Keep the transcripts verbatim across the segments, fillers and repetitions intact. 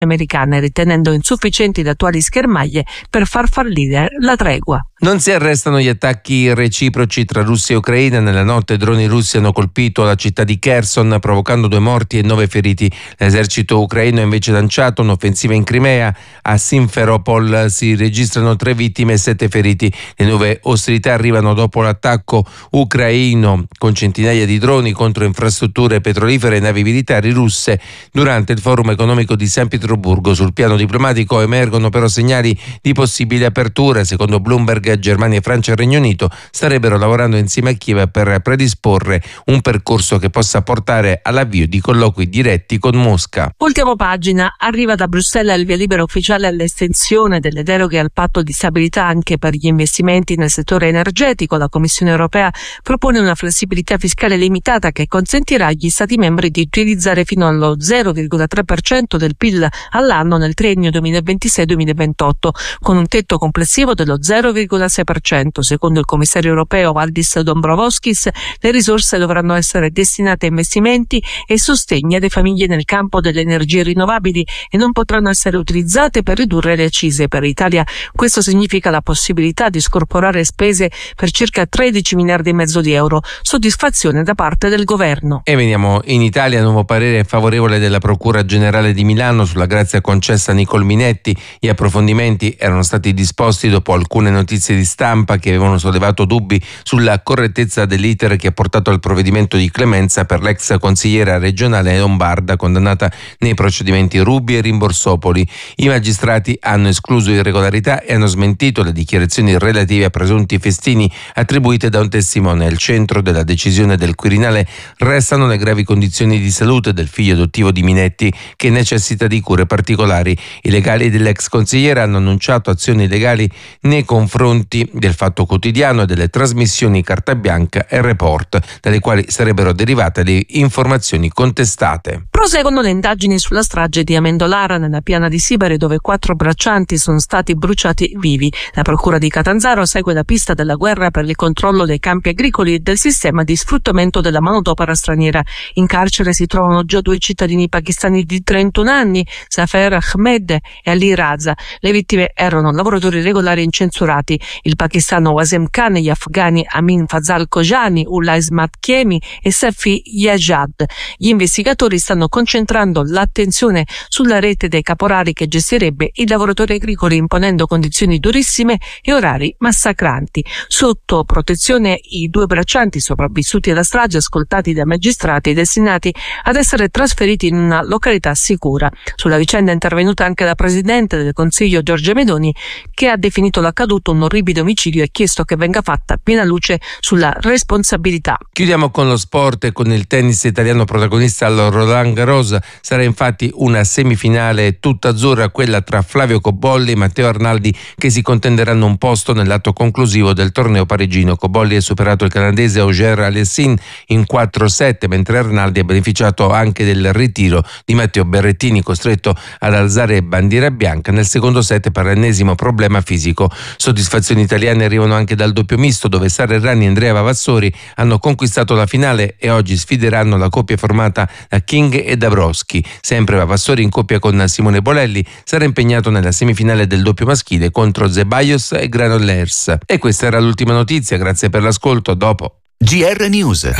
americane, ritenendo insufficienti le attuali schermaglie per far fallire la tregua. Non si arrestano gli attacchi reciproci tra Russia e Ucraina. Nella notte droni russi hanno colpito la città di Kherson, provocando due morti e nove feriti. L'esercito ucraino ha invece lanciato un'offensiva in Crimea. A Simferopol si registrano tre vittime e sette feriti. Le nuove ostilità arrivano dopo l'attacco ucraino con centinaia di droni contro infrastrutture petrolifere e navi militari russe durante il forum economico di San Pietroburgo. Sul piano diplomatico emergono però segnali di possibili aperture. Secondo Bloomberg, Germania, Francia e Regno Unito starebbero lavorando insieme a Kiev per predisporre un percorso che possa portare all'avvio di colloqui diretti con Mosca. Ultima pagina, arriva da Bruxelles il via libera ufficiale all'estensione delle deroghe al patto di stabilità anche per gli investimenti nel settore energetico. La Commissione europea propone una flessibilità fiscale limitata che consentirà agli Stati membri di utilizzare fino allo zero virgola tre per cento del P I L all'anno nel triennio duemilaventisei duemilaventotto, con un tetto complessivo dello zero virgola sei per cento. Secondo il commissario europeo Valdis Dombrovskis, le risorse dovranno essere destinate a investimenti e sostegni alle famiglie nel campo delle energie rinnovabili e non potranno essere utilizzate per ridurre le accise. Per l'Italia questo significa la possibilità di scorporare spese per circa tredici miliardi e mezzo di euro. Soddisfazione da parte del governo. E veniamo in Italia. Nuovo parere favorevole della Procura Generale di Milano sulla grazia concessa a Nicole Minetti. Gli approfondimenti erano stati disposti dopo alcune notizie di stampa che avevano sollevato dubbi sulla correttezza dell'iter che ha portato al provvedimento di clemenza per l'ex consigliera regionale lombarda condannata nei procedimenti Ruby e Rimborsopoli. I magistrati hanno escluso irregolarità e hanno smentito le dichiarazioni relative a presunti festini attribuite da un testimone. Al centro della decisione del Quirinale restano le gravi condizioni di salute del figlio adottivo di Minetti, che necessita di cure particolari. I legali dell'ex consigliera hanno annunciato azioni legali nei confronti del Fatto Quotidiano e delle trasmissioni Carta Bianca e Report, dalle quali sarebbero derivate le informazioni contestate. Proseguono le indagini sulla strage di Amendolara nella piana di Sibari, dove quattro braccianti sono stati bruciati vivi. La procura di Catanzaro segue la pista della guerra per il controllo dei campi agricoli e del sistema di sfruttamento della manodopera straniera. In carcere si trovano già due cittadini pakistani di trentuno anni, Zafer Ahmed e Ali Raza. Le vittime erano lavoratori regolari incensurati. Il pakistano Wasim Khan e gli afghani Amin Fazal Kojani, Ullah Ismat Kiemi e Safi Yajad. Gli investigatori stanno concentrando l'attenzione sulla rete dei caporali che gestirebbe i lavoratori agricoli, imponendo condizioni durissime e orari massacranti. Sotto protezione i due braccianti sopravvissuti alla strage, ascoltati dai magistrati, destinati ad essere trasferiti in una località sicura. Sulla vicenda è intervenuta anche la presidente del Consiglio Giorgia Meloni, che ha definito l'accaduto un orribile omicidio e chiesto che venga fatta piena luce sulla responsabilità. Chiudiamo con lo sport e con il tennis italiano protagonista al Roland Garros. Sarà infatti una semifinale tutta azzurra, quella tra Flavio Cobolli e Matteo Arnaldi, che si contenderanno un posto nell'atto conclusivo del torneo parigino. Cobolli ha superato il canadese Auger Aliassime in quattro sette, mentre Arnaldi ha beneficiato anche del ritiro di Matteo Berrettini, costretto ad alzare bandiera bianca nel secondo set per l'ennesimo problema fisico. Soddisfazioni italiane arrivano anche dal doppio misto, dove Sara Errani e Andrea Vavassori hanno conquistato la finale e oggi sfideranno la coppia formata da King e Dabrowski. Sempre Vavassori in coppia con Simone Bolelli sarà impegnato nella semifinale del doppio maschile contro Zeballos e Granollers. E questa era l'ultima notizia, grazie per l'ascolto, a dopo. G R News.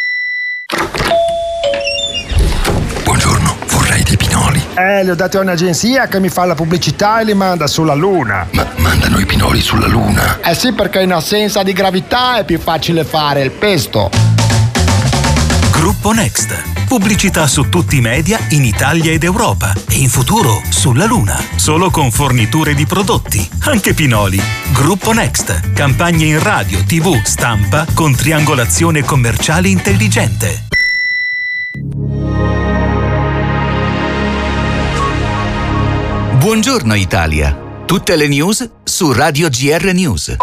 Buongiorno, vorrei dei pinoli. Eh, li ho dati a un'agenzia che mi fa la pubblicità e li manda sulla Luna. Ma mandano i pinoli sulla Luna? Eh sì, perché in assenza di gravità è più facile fare il pesto. Gruppo Next. Pubblicità su tutti i media in Italia ed Europa e in futuro sulla Luna. Solo con forniture di prodotti, anche pinoli. Gruppo Next. Campagne in radio, tivù, stampa con triangolazione commerciale intelligente. Buongiorno Italia. Tutte le news su Radio G R News.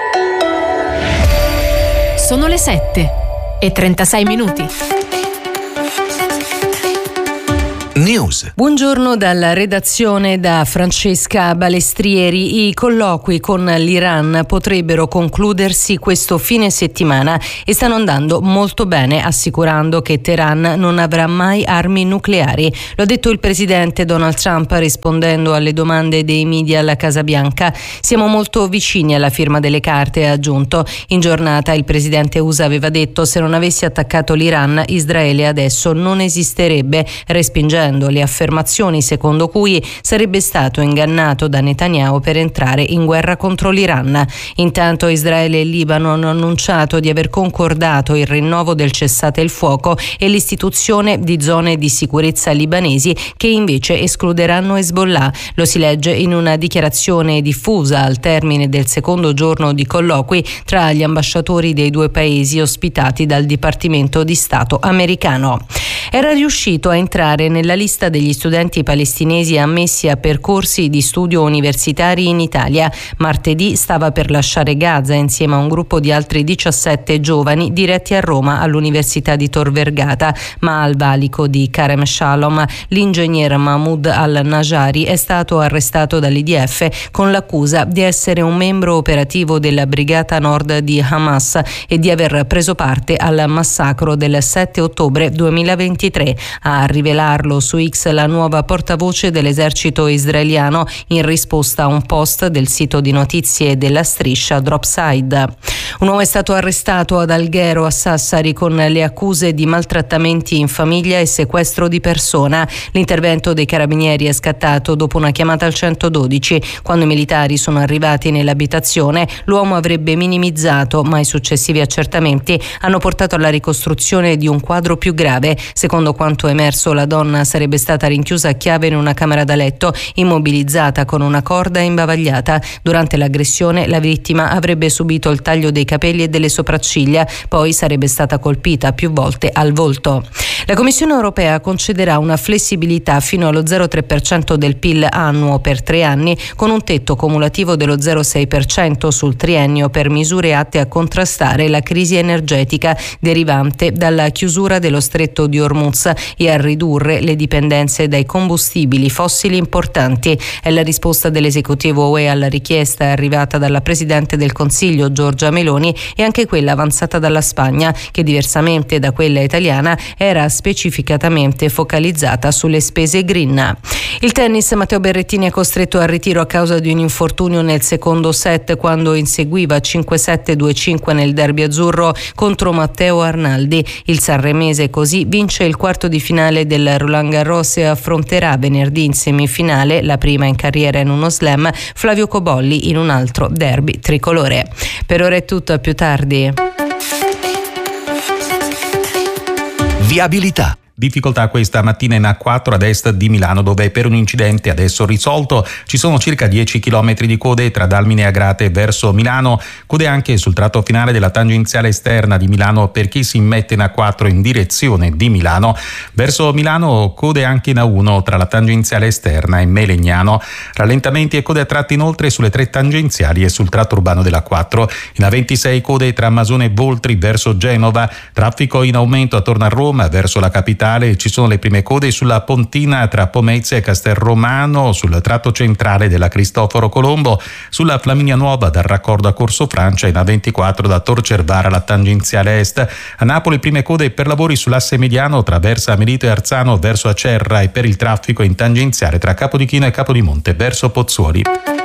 Sono le sette e trentasei minuti. News. Buongiorno dalla redazione da Francesca Balestrieri. I colloqui con l'Iran potrebbero concludersi questo fine settimana e stanno andando molto bene, assicurando che Teheran non avrà mai armi nucleari. Lo ha detto il presidente Donald Trump rispondendo alle domande dei media alla Casa Bianca. Siamo molto vicini alla firma delle carte, ha aggiunto. In giornata il presidente U S A aveva detto: se non avessi attaccato l'Iran, Israele adesso non esisterebbe, respingendo le affermazioni secondo cui sarebbe stato ingannato da Netanyahu per entrare in guerra contro l'Iran. Intanto Israele e Libano hanno annunciato di aver concordato il rinnovo del cessate il fuoco e l'istituzione di zone di sicurezza libanesi che invece escluderanno Hezbollah. Lo si legge in una dichiarazione diffusa al termine del secondo giorno di colloqui tra gli ambasciatori dei due paesi ospitati dal Dipartimento di Stato americano. Era riuscito a entrare nella lista degli studenti palestinesi ammessi a percorsi di studio universitari in Italia. Martedì stava per lasciare Gaza insieme a un gruppo di altri diciassette giovani diretti a Roma all'Università di Tor Vergata, ma al valico di Karem Shalom l'ingegner Mahmoud al-Najari è stato arrestato dall'I D F con l'accusa di essere un membro operativo della Brigata Nord di Hamas e di aver preso parte al massacro del sette ottobre duemilaventitré. A rivelarlo su X la nuova portavoce dell'esercito israeliano in risposta a un post del sito di notizie della striscia Dropside. Un uomo è stato arrestato ad Alghero a Sassari con le accuse di maltrattamenti in famiglia e sequestro di persona. L'intervento dei carabinieri è scattato dopo una chiamata al centododici. Quando i militari sono arrivati nell'abitazione, l'uomo avrebbe minimizzato, ma i successivi accertamenti hanno portato alla ricostruzione di un quadro più grave. Secondo quanto emerso, la donna sarebbe stata rinchiusa a chiave in una camera da letto, immobilizzata con una corda e imbavagliata. Durante l'aggressione la vittima avrebbe subito il taglio dei capelli e delle sopracciglia, poi sarebbe stata colpita più volte al volto. La Commissione europea concederà una flessibilità fino allo zero virgola tre per cento del P I L annuo per tre anni, con un tetto cumulativo dello zero virgola sei per cento sul triennio per misure atte a contrastare la crisi energetica derivante dalla chiusura dello stretto di Hormuz e a ridurre le dipendenze dai combustibili fossili importanti. È la risposta dell'esecutivo U E alla richiesta arrivata dalla Presidente del Consiglio Giorgia Meloni e anche quella avanzata dalla Spagna, che diversamente da quella italiana era specificatamente focalizzata sulle spese green. Il tennis: Matteo Berrettini è costretto al ritiro a causa di un infortunio nel secondo set quando inseguiva cinque sette due cinque nel derby azzurro contro Matteo Arnaldi. Il sanremese così vince il quarto di finale del Roland Garros e affronterà venerdì in semifinale, la prima in carriera in uno slam, Flavio Cobolli in un altro derby tricolore. Per ora è tutto, a più tardi. Viabilità. Difficoltà questa mattina in A quattro ad est di Milano, dove per un incidente adesso risolto ci sono circa dieci chilometri di code tra Dalmine e Agrate verso Milano, code anche sul tratto finale della tangenziale esterna di Milano per chi si immette in A quattro in direzione di Milano. Verso Milano code anche in A uno tra la tangenziale esterna e Melegnano. Rallentamenti e code a tratti inoltre sulle tre tangenziali e sul tratto urbano dell'A quattro. In A ventisei code tra Masone e Voltri verso Genova, traffico in aumento attorno a Roma verso la capitale. Ci sono le prime code sulla Pontina tra Pomezia e Castelromano, sul tratto centrale della Cristoforo Colombo, sulla Flaminia Nuova dal raccordo a Corso Francia, in A ventiquattro da Tor Cervara alla tangenziale est. A Napoli prime code per lavori sull'asse mediano tra Versa Melito e Arzano verso Acerra e per il traffico in tangenziale tra Capodichino e Capodimonte verso Pozzuoli.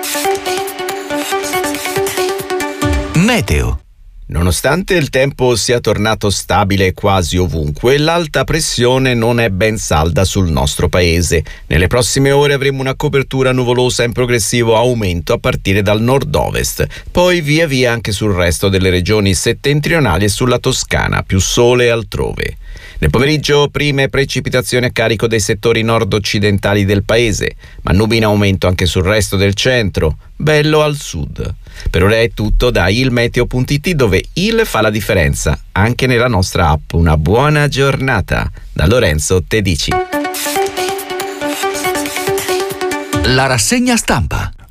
Meteo. Nonostante il tempo sia tornato stabile quasi ovunque, l'alta pressione non è ben salda sul nostro paese. Nelle prossime ore avremo una copertura nuvolosa in progressivo aumento a partire dal nord-ovest, poi via via anche sul resto delle regioni settentrionali e sulla Toscana, più sole altrove. Nel pomeriggio prime precipitazioni a carico dei settori nord-occidentali del paese, ma nubi in aumento anche sul resto del centro, bello al sud. Per ora è tutto da ilmeteo punto it, dove il fa la differenza anche nella nostra app. Una buona giornata da Lorenzo Tedici. La rassegna stampa.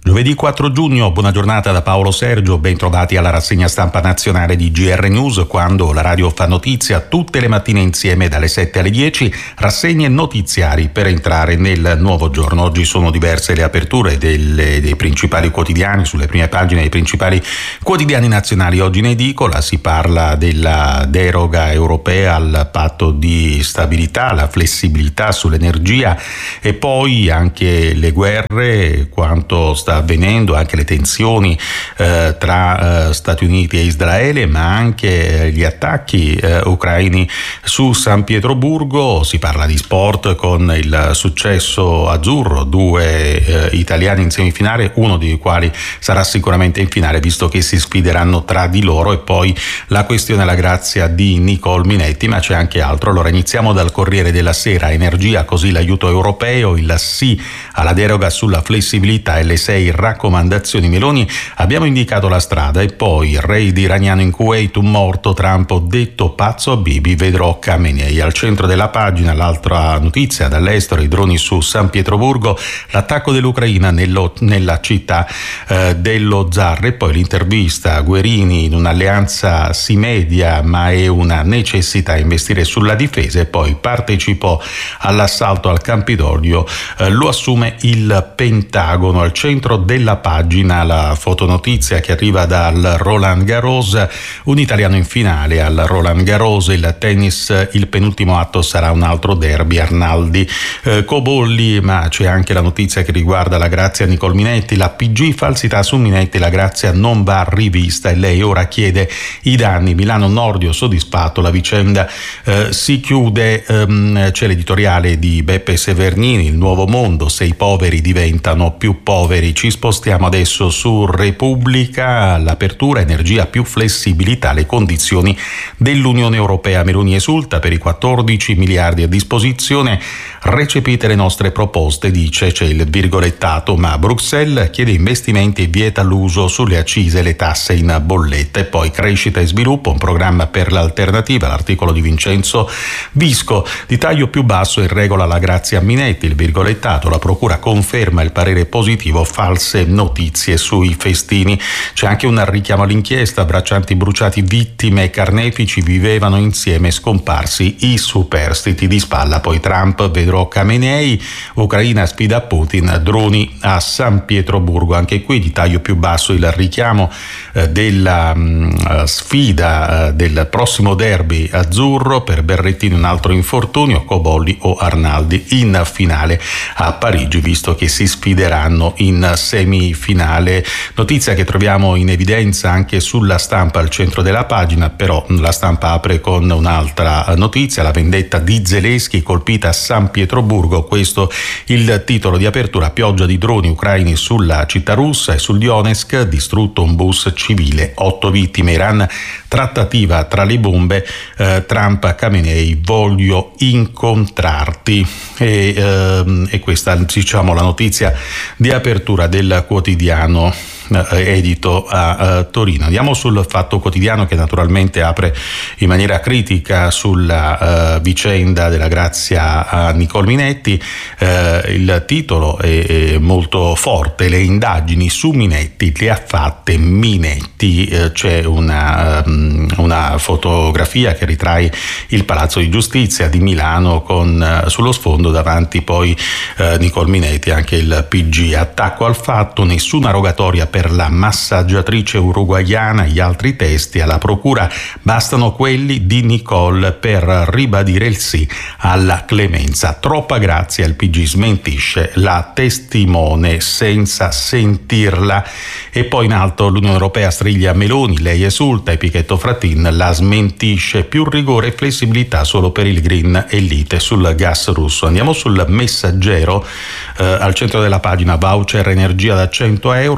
Giovedì quattro giugno, buona giornata da Paolo Sergio, ben trovati alla rassegna stampa nazionale di G R News, quando la radio fa notizia tutte le mattine insieme dalle sette alle dieci, rassegne notiziari per entrare nel nuovo giorno. Oggi sono diverse le aperture delle, dei principali quotidiani, sulle prime pagine dei principali quotidiani nazionali. Oggi in edicola si parla della deroga europea al patto di stabilità, la flessibilità sull'energia e poi anche le guerre, quanto sta avvenendo, anche le tensioni eh, tra eh, Stati Uniti e Israele, ma anche eh, gli attacchi eh, ucraini su San Pietroburgo. Si parla di sport con il successo azzurro, due eh, italiani in semifinale, uno dei quali sarà sicuramente in finale, visto che si sfideranno tra di loro, e poi la questione alla grazia di Nicole Minetti, ma c'è anche altro. Allora iniziamo dal Corriere della Sera: energia, così l'aiuto europeo, il sì alla deroga sulla flessibilità e le sei raccomandazioni Meloni, abbiamo indicato la strada. E poi il raid iraniano in Kuwait, un morto, Trump ho detto pazzo a Bibi, vedrò Khamenei. Al centro della pagina l'altra notizia dall'estero, i droni su San Pietroburgo, l'attacco dell'Ucraina nello, nella città eh, dello zar. E poi l'intervista a Guerini: in un'alleanza si media ma è una necessità investire sulla difesa. E poi partecipò all'assalto al Campidoglio, eh, lo assume il Pentagono. Al centro della pagina la fotonotizia che arriva dal Roland Garros, un italiano in finale al Roland Garros. Il tennis, il penultimo atto sarà un altro derby, Arnaldi eh, Cobolli, ma c'è anche la notizia che riguarda la grazia Nicole Minetti, la P G, falsità su Minetti, la grazia non va rivista e lei ora chiede i danni. Milano Nordio soddisfatto, la vicenda eh, si chiude. ehm, c'è l'editoriale di Beppe Severnini, Il nuovo mondo, se i poveri diventano più poveri. Ci spostiamo adesso su Repubblica, l'apertura, energia più flessibilità, le condizioni dell'Unione Europea. Meloni esulta per i quattordici miliardi a disposizione, recepite le nostre proposte, dice, c'è il virgolettato, ma Bruxelles chiede investimenti e vieta l'uso sulle accise e le tasse in bolletta. E poi crescita e sviluppo, un programma per l'alternativa, l'articolo di Vincenzo Visco, di taglio più basso in regola la grazia Minetti, il virgolettato, la procura conferma il parere positivo, false notizie sui festini. C'è anche un richiamo all'inchiesta, braccianti bruciati, vittime e carnefici vivevano insieme, scomparsi i superstiti. Di spalla poi Trump, vedrò Khamenei, Ucraina sfida Putin, droni a San Pietroburgo. Anche qui di taglio più basso il richiamo eh, della mh, sfida eh, del prossimo derby azzurro, per Berrettini un altro infortunio, Cobolli o Arnaldi in finale a Parigi, visto che si sfideranno in semifinale. Notizia che troviamo in evidenza anche sulla Stampa al centro della pagina, però la Stampa apre con un'altra notizia: la vendetta di Zelensky, colpita a San Pietroburgo, questo il titolo di apertura. Pioggia di droni ucraini sulla città russa e sul Donetsk, distrutto un bus civile, otto vittime. Iran, trattativa tra le bombe, eh, Trump, Khamenei, voglio incontrarti. E, ehm, e questa, diciamo, la notizia di apertura del quotidiano edito a uh, Torino. Andiamo sul Fatto Quotidiano, che naturalmente apre in maniera critica sulla uh, vicenda della grazia a Nicole Minetti. Uh, il titolo è, è molto forte: le indagini su Minetti le ha fatte Minetti. Uh, c'è una, um, una fotografia che ritrae il Palazzo di Giustizia di Milano con uh, sullo sfondo davanti poi uh, Nicole Minetti, anche il P G. Attacco al Fatto: nessuna rogatoria per per la massaggiatrice uruguaiana, gli altri testi alla procura bastano quelli di Nicole per ribadire il sì alla clemenza. Troppa grazia, il P G smentisce la testimone senza sentirla. E poi in alto l'Unione Europea striglia Meloni, lei esulta, e Pichetto Fratin la smentisce, più rigore e flessibilità solo per il green e lite sul gas russo. Andiamo sul Messaggero, eh, al centro della pagina voucher energia da cento euro, nel Consiglio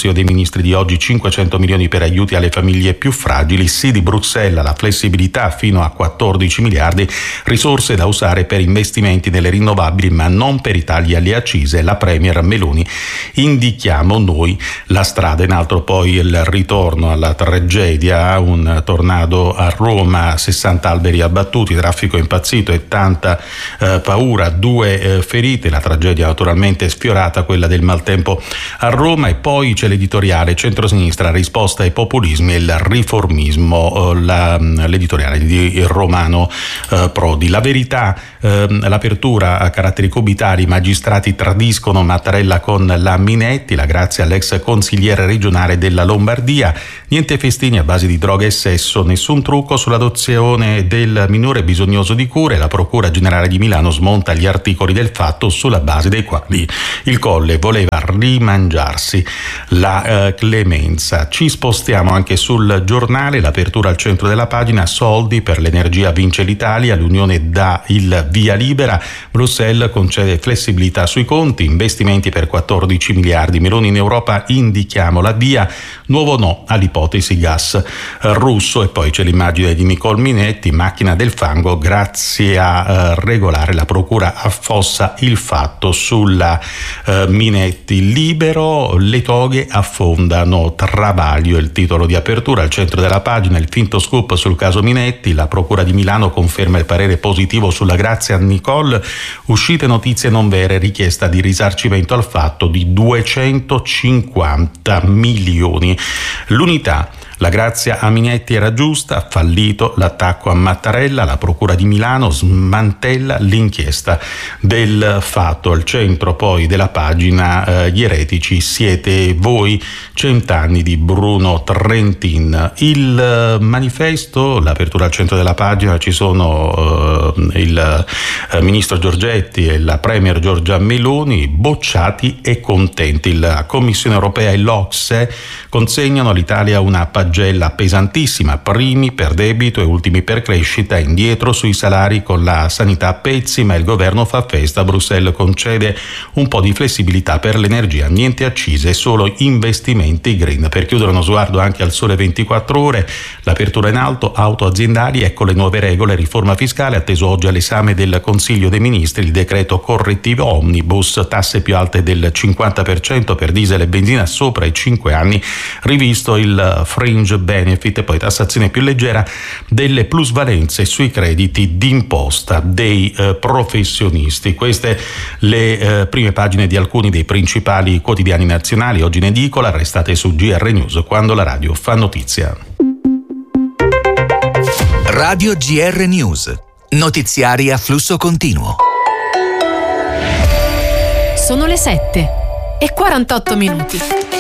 Consiglio dei Ministri di oggi cinquecento milioni per aiuti alle famiglie più fragili, sì di Bruxelles alla flessibilità fino a quattordici miliardi, risorse da usare per investimenti nelle rinnovabili ma non per i tagli alle accise. La Premier Meloni: indichiamo noi la strada. In altro poi il ritorno alla tragedia, un tornado a Roma, sessanta alberi abbattuti, traffico impazzito e tanta eh, paura, due eh, ferite, la tragedia naturalmente sfiorata, quella del maltempo a Roma. E poi c'è l'editoriale centrosinistra, risposta ai populismi e il riformismo, eh, la, l'editoriale di Romano eh, Prodi. La Verità, eh, l'apertura a caratteri cubitali, i magistrati tradiscono Mattarella con la Minetti, la grazia all'ex consigliere regionale della Lombardia, niente festini a base di droga e sesso, nessun trucco sull'adozione del minore bisognoso di cure, la Procura Generale di Milano smonta gli articoli del Fatto sulla base dei quali il Colle voleva rimangiarsi la eh, clemenza. Ci spostiamo anche sul Giornale, l'apertura al centro della pagina, soldi per l'energia vince l'Italia, l'Unione dà il via libera, Bruxelles concede flessibilità sui conti, investimenti per quattordici miliardi, Meloni in Europa indichiamo la via, nuovo no all'ipotesi gas russo. E poi c'è l'immagine di Nicole Minetti, macchina del fango, grazie a eh, regolare la procura affossa il fatto sulla eh, Minetti. Libero, le toghe affondano Travaglio, il titolo di apertura. Al centro della pagina il finto scoop sul caso Minetti, la procura di Milano conferma il parere positivo sulla grazia a Nicole, uscite notizie non vere, richiesta di risarcimento al fatto di duecentocinquanta milioni. L'Unità, la grazia a Minetti era giusta, fallito l'attacco a Mattarella, la procura di Milano smantella l'inchiesta del fatto. Al centro poi della pagina eh, gli eretici siete voi, cent'anni di Bruno Trentin. Il eh, manifesto, l'apertura al centro della pagina, ci sono eh, il eh, ministro Giorgetti e la premier Giorgia Meloni bocciati e contenti. La Commissione europea e l'Ocse consegnano all'Italia una pagella pesantissima, primi per debito e ultimi per crescita, indietro sui salari con la sanità a pezzi, ma il governo fa festa, Bruxelles concede un po' di flessibilità per l'energia, niente accise, solo investimenti green. Per chiudere uno sguardo anche al Sole ventiquattro Ore, l'apertura in alto, auto aziendali, ecco le nuove regole, riforma fiscale, atteso oggi all'esame del Consiglio dei Ministri, il decreto correttivo omnibus, tasse più alte del cinquanta per cento per diesel e benzina sopra i cinque anni, rivisto il fringe benefit e poi tassazione più leggera delle plusvalenze sui crediti d'imposta dei eh, professionisti. Queste le eh, prime pagine di alcuni dei principali quotidiani nazionali oggi in edicola. Restate su G R News, quando la radio fa notizia. Radio G R News, notiziari a flusso continuo. Sono le sette e quarantotto minuti.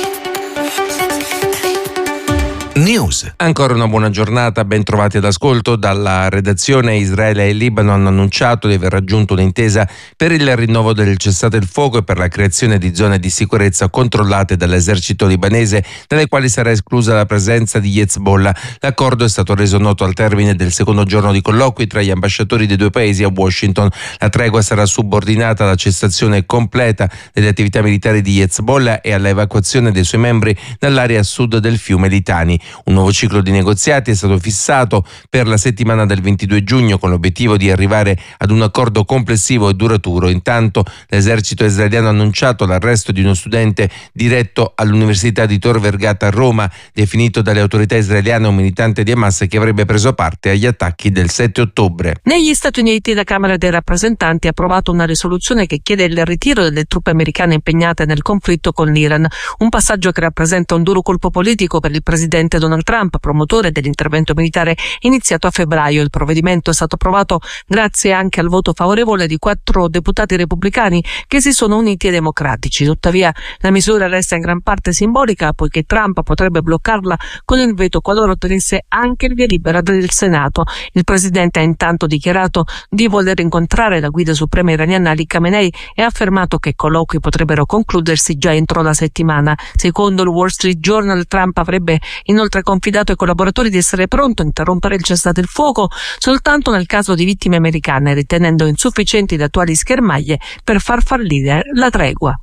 News. Ancora una buona giornata, ben trovati ad ascolto. Dalla redazione, Israele e il Libano hanno annunciato di aver raggiunto un'intesa per il rinnovo del cessate il fuoco e per la creazione di zone di sicurezza controllate dall'esercito libanese, dalle quali sarà esclusa la presenza di Hezbollah. L'accordo è stato reso noto al termine del secondo giorno di colloqui tra gli ambasciatori dei due paesi a Washington. La tregua sarà subordinata alla cessazione completa delle attività militari di Hezbollah e all'evacuazione dei suoi membri dall'area a sud del fiume Litani. Un nuovo ciclo di negoziati è stato fissato per la settimana del ventidue giugno con l'obiettivo di arrivare ad un accordo complessivo e duraturo. Intanto l'esercito israeliano ha annunciato l'arresto di uno studente diretto all'Università di Tor Vergata a Roma, definito dalle autorità israeliane un militante di Hamas che avrebbe preso parte agli attacchi del sette ottobre. Negli Stati Uniti la Camera dei rappresentanti ha approvato una risoluzione che chiede il ritiro delle truppe americane impegnate nel conflitto con l'Iran, un passaggio che rappresenta un duro colpo politico per il presidente Donald Trump, promotore dell'intervento militare iniziato a febbraio. Il provvedimento è stato approvato grazie anche al voto favorevole di quattro deputati repubblicani che si sono uniti ai democratici. Tuttavia la misura resta in gran parte simbolica, poiché Trump potrebbe bloccarla con il veto qualora ottenesse anche il via libera del Senato. Il presidente ha intanto dichiarato di voler incontrare la guida suprema iraniana Ali Khamenei e ha affermato che colloqui potrebbero concludersi già entro la settimana. Secondo il Wall Street Journal, Trump avrebbe inoltre confidato ai collaboratori di essere pronto a interrompere il cessate il fuoco soltanto nel caso di vittime americane, ritenendo insufficienti le attuali schermaglie per far fallire la tregua.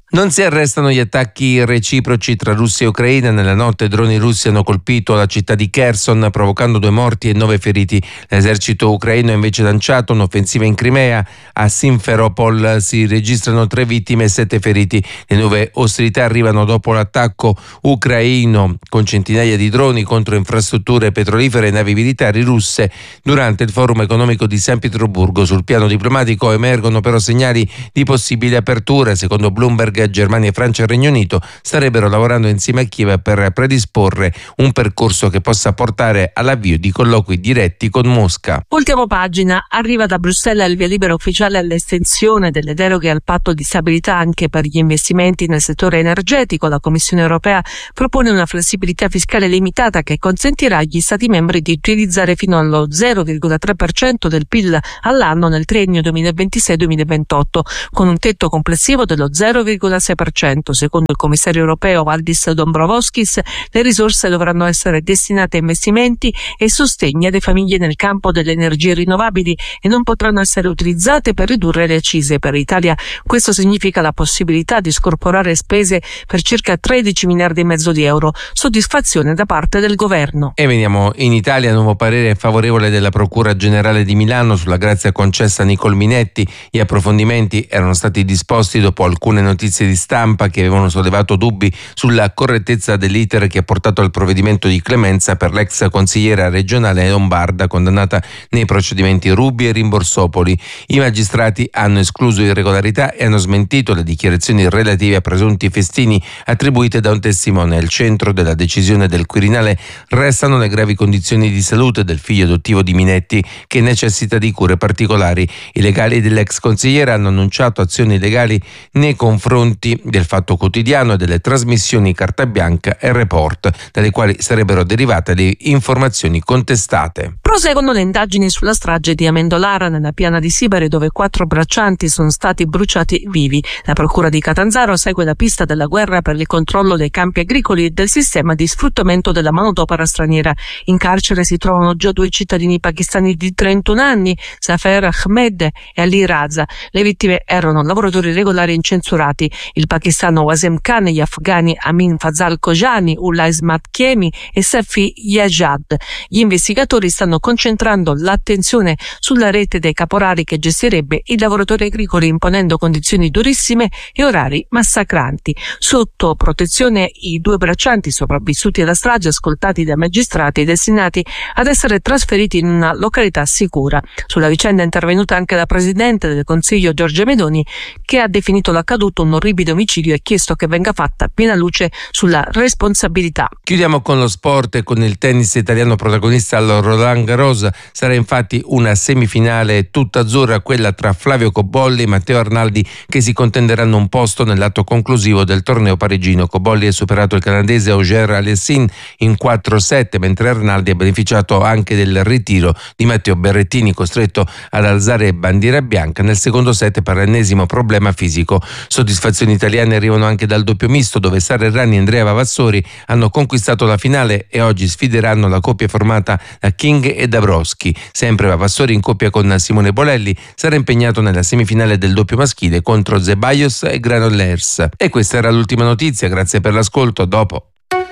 Non si arrestano gli attacchi reciproci tra Russia e Ucraina. Nella notte droni russi hanno colpito la città di Kherson, provocando due morti e nove feriti. L'esercito ucraino ha invece lanciato un'offensiva in Crimea. A Simferopol si registrano tre vittime e sette feriti. Le nuove ostilità arrivano dopo l'attacco ucraino con centinaia di droni contro infrastrutture petrolifere e navi militari russe. Durante il forum economico di San Pietroburgo sul piano diplomatico emergono però segnali di possibile apertura. Secondo Bloomberg, Germania, Francia e Regno Unito starebbero lavorando insieme a Kiev per predisporre un percorso che possa portare all'avvio di colloqui diretti con Mosca. Ultima pagina, arriva da Bruxelles il via libera ufficiale all'estensione delle deroghe al patto di stabilità anche per gli investimenti nel settore energetico. La Commissione europea propone una flessibilità fiscale limitata che consentirà agli Stati membri di utilizzare fino allo zero virgola tre per cento del P I L all'anno nel triennio duemilaventisei duemilaventotto, con un tetto complessivo dello zero virgola sei per cento. Secondo il commissario europeo Valdis Dombrovskis, le risorse dovranno essere destinate a investimenti e sostegni alle famiglie nel campo delle energie rinnovabili e non potranno essere utilizzate per ridurre le accise. Per l'Italia questo significa la possibilità di scorporare spese per circa tredici miliardi e mezzo di euro. Soddisfazione da parte del governo. E veniamo in Italia. Nuovo parere favorevole della Procura Generale di Milano sulla grazia concessa a Nicole Minetti. Gli approfondimenti erano stati disposti dopo alcune notizie di stampa che avevano sollevato dubbi sulla correttezza dell'iter che ha portato al provvedimento di clemenza per l'ex consigliera regionale lombarda condannata nei procedimenti Ruby e Rimborsopoli. I magistrati hanno escluso irregolarità e hanno smentito le dichiarazioni relative a presunti festini attribuite da un testimone. Al centro della decisione del Quirinale restano le gravi condizioni di salute del figlio adottivo di Minetti, che necessita di cure particolari. I legali dell'ex consigliera hanno annunciato azioni legali nei confronti del Fatto Quotidiano e delle trasmissioni Carta Bianca e Report, dalle quali sarebbero derivate le informazioni contestate. Proseguono le indagini sulla strage di Amendolara nella piana di Sibari, dove quattro braccianti sono stati bruciati vivi. La procura di Catanzaro segue la pista della guerra per il controllo dei campi agricoli e del sistema di sfruttamento della manodopera straniera. In carcere si trovano già due cittadini pakistani di trentuno anni, Zafer Ahmed e Ali Raza. Le vittime erano lavoratori regolari incensurati. Il pakistano Wasim Khan e gli afghani Amin Fazal Kojani, Ullah Ismat Kiemi e Safi Yajad. Gli investigatori stanno concentrando l'attenzione sulla rete dei caporali che gestirebbe i lavoratori agricoli, imponendo condizioni durissime e orari massacranti. Sotto protezione i due braccianti sopravvissuti alla strage, ascoltati dai magistrati, destinati ad essere trasferiti in una località sicura. Sulla vicenda è intervenuta anche la presidente del Consiglio Giorgia Meloni, che ha definito l'accaduto un orribile omicidio e chiesto che venga fatta piena luce sulla responsabilità. Chiudiamo con lo sport e con il tennis italiano protagonista al Roland Garros. Sarà infatti una semifinale tutta azzurra, quella tra Flavio Cobolli e Matteo Arnaldi, che si contenderanno un posto nell'atto conclusivo del torneo parigino. Cobolli ha superato il canadese Auger Aliassime in quattro sette, mentre Arnaldi ha beneficiato anche del ritiro di Matteo Berrettini, costretto ad alzare bandiera bianca nel secondo set per l'ennesimo problema fisico. Soddisfazioni italiane arrivano anche dal doppio misto, dove Sara Errani e Andrea Vavassori hanno conquistato la finale e oggi sfideranno la coppia formata da King e Dabrowski. Sempre Vavassori, in coppia con Simone Bolelli, sarà impegnato nella semifinale del doppio maschile contro Zeballos e Granollers. E questa era l'ultima notizia, grazie per l'ascolto, a dopo.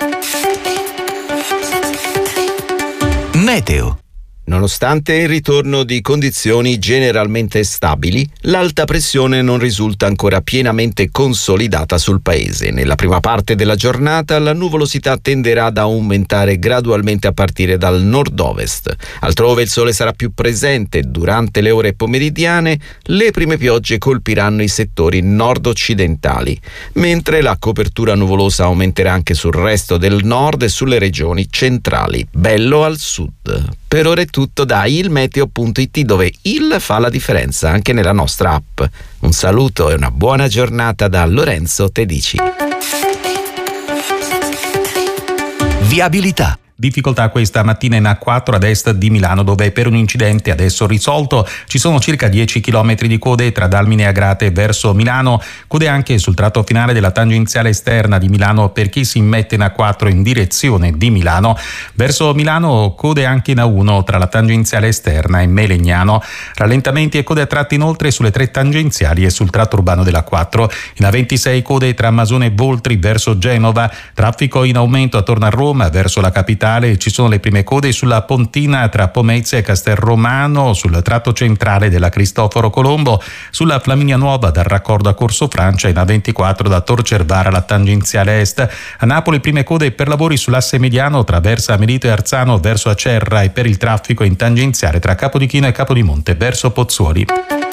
Meteo. Nonostante il ritorno di condizioni generalmente stabili, l'alta pressione non risulta ancora pienamente consolidata sul paese. Nella prima parte della giornata la nuvolosità tenderà ad aumentare gradualmente a partire dal nord-ovest. Altrove il sole sarà più presente. Durante le ore pomeridiane le prime piogge colpiranno i settori nord-occidentali, mentre la copertura nuvolosa aumenterà anche sul resto del nord e sulle regioni centrali. Bello al sud. Per ora è tutto da ilmeteo punto it, dove il fa la differenza anche nella nostra app. Un saluto e una buona giornata da Lorenzo Tedici. Viabilità. Difficoltà questa mattina in A quattro ad est di Milano, dove per un incidente adesso risolto ci sono circa dieci chilometri di code tra Dalmine Agrate verso Milano, code anche sul tratto finale della tangenziale esterna di Milano per chi si immette in A quattro in direzione di Milano. Verso Milano code anche in A uno tra la tangenziale esterna e Melegnano. Rallentamenti e code a tratti inoltre sulle tre tangenziali e sul tratto urbano della A quattro. In A ventisei code tra Masone e Voltri verso Genova, traffico in aumento attorno a Roma verso la capitale. Ci sono le prime code sulla Pontina tra Pomezia e Castelromano, sul tratto centrale della Cristoforo Colombo, sulla Flaminia Nuova dal raccordo a Corso Francia, in A ventiquattro da Tor Cervara alla tangenziale est. A Napoli prime code per lavori sull'asse mediano tra Versa Melito e Arzano verso Acerra e per il traffico in tangenziale tra Capodichino e Capodimonte verso Pozzuoli.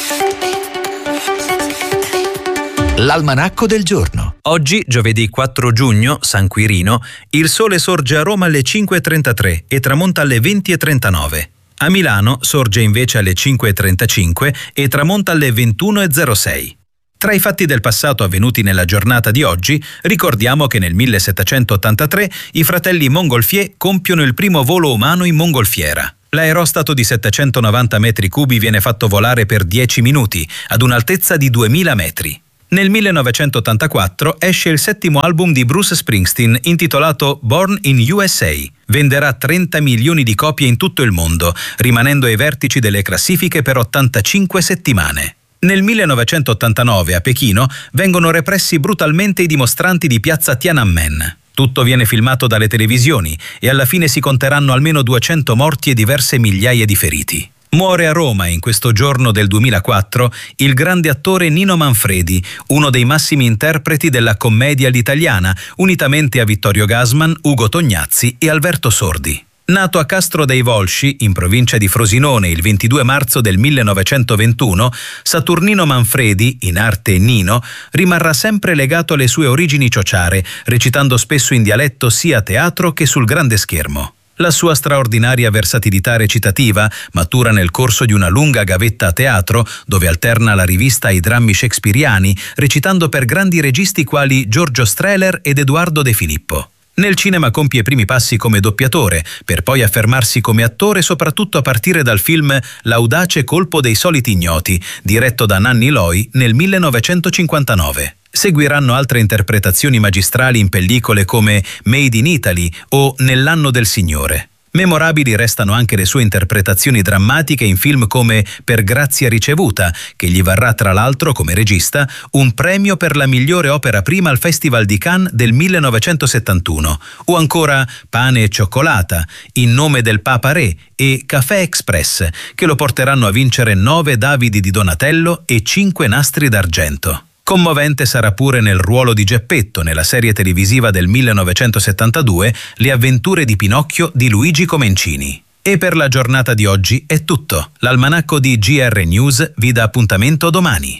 L'almanacco del giorno. Oggi, giovedì quattro giugno, San Quirino, il sole sorge a Roma alle cinque e trentatré e tramonta alle venti e trentanove. A Milano sorge invece alle cinque e trentacinque e tramonta alle ventuno e zero sei. Tra i fatti del passato avvenuti nella giornata di oggi, ricordiamo che nel millesettecentottantatré i fratelli Montgolfier compiono il primo volo umano in mongolfiera. L'aerostato di settecentonovanta metri cubi viene fatto volare per dieci minuti, ad un'altezza di duemila metri. Nel millenovecentottantaquattro esce il settimo album di Bruce Springsteen intitolato Born in U S A. Venderà trenta milioni di copie in tutto il mondo, rimanendo ai vertici delle classifiche per ottantacinque settimane. Nel millenovecentottantanove a Pechino vengono repressi brutalmente i dimostranti di piazza Tiananmen. Tutto viene filmato dalle televisioni e alla fine si conteranno almeno duecento morti e diverse migliaia di feriti. Muore a Roma in questo giorno del duemilaquattro il grande attore Nino Manfredi, uno dei massimi interpreti della commedia all'italiana, unitamente a Vittorio Gassman, Ugo Tognazzi e Alberto Sordi. Nato a Castro dei Volsci, in provincia di Frosinone, il ventidue marzo del millenovecentoventuno, Saturnino Manfredi, in arte Nino, rimarrà sempre legato alle sue origini ciociare, recitando spesso in dialetto sia a teatro che sul grande schermo. La sua straordinaria versatilità recitativa matura nel corso di una lunga gavetta a teatro, dove alterna la rivista ai drammi shakespeariani, recitando per grandi registi quali Giorgio Strehler ed Edoardo De Filippo. Nel cinema compie i primi passi come doppiatore, per poi affermarsi come attore soprattutto a partire dal film L'audace colpo dei soliti ignoti, diretto da Nanni Loi nel millenovecentocinquantanove. Seguiranno altre interpretazioni magistrali in pellicole come Made in Italy o Nell'anno del Signore. Memorabili restano anche le sue interpretazioni drammatiche in film come Per grazia ricevuta, che gli varrà tra l'altro come regista un premio per la migliore opera prima al Festival di Cannes del millenovecentosettantuno, o ancora Pane e cioccolata, In nome del Papa Re e Café Express, che lo porteranno a vincere nove Davidi di Donatello e cinque Nastri d'argento. Commovente sarà pure nel ruolo di Geppetto nella serie televisiva del millenovecentosettantadue Le avventure di Pinocchio di Luigi Comencini. E per la giornata di oggi è tutto. L'almanacco di G R News vi dà appuntamento domani.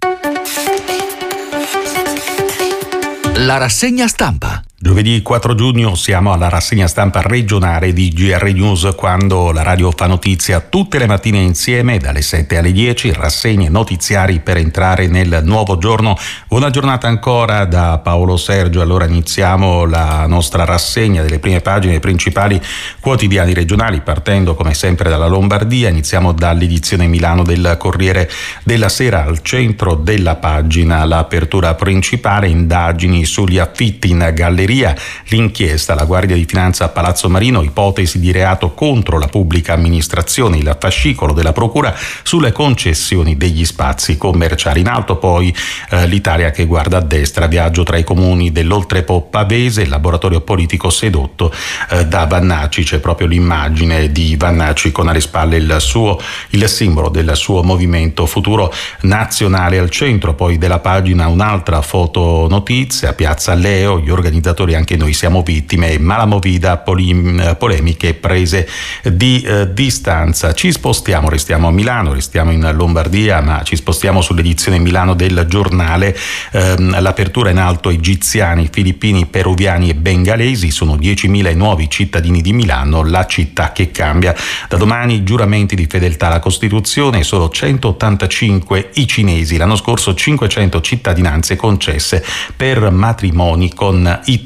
La rassegna stampa. Giovedì quattro giugno siamo alla rassegna stampa regionale di G R News, quando la radio fa notizia tutte le mattine insieme dalle sette alle dieci, rassegne notiziari per entrare nel nuovo giorno. Buona giornata ancora da Paolo Sergio. Allora iniziamo la nostra rassegna delle prime pagine dei principali quotidiani regionali, partendo come sempre dalla Lombardia. Iniziamo dall'edizione Milano del Corriere della Sera. Al centro della pagina l'apertura principale: indagini sugli affitti in galleria. L'inchiesta, la Guardia di Finanza a Palazzo Marino, ipotesi di reato contro la pubblica amministrazione, il fascicolo della Procura sulle concessioni degli spazi commerciali. In alto poi eh, l'Italia che guarda a destra, viaggio tra i comuni dell'Oltrepo Pavese, il laboratorio politico sedotto eh, da Vannacci. C'è proprio l'immagine di Vannacci con alle spalle il suo, il simbolo del suo movimento Futuro Nazionale. Al centro poi della pagina un'altra fotonotizia: Piazza Leo, gli organizzatori anche noi siamo vittime, ma la movida, polim, polemiche, prese di eh, distanza. Ci spostiamo, restiamo a Milano, restiamo in Lombardia, ma ci spostiamo sull'edizione Milano del Giornale. Eh, l'apertura in alto: egiziani, filippini, peruviani e bengalesi, sono diecimila i nuovi cittadini di Milano, la città che cambia. Da domani giuramenti di fedeltà alla Costituzione, solo centottantacinque i cinesi, l'anno scorso cinquecento cittadinanze concesse per matrimoni con italiani.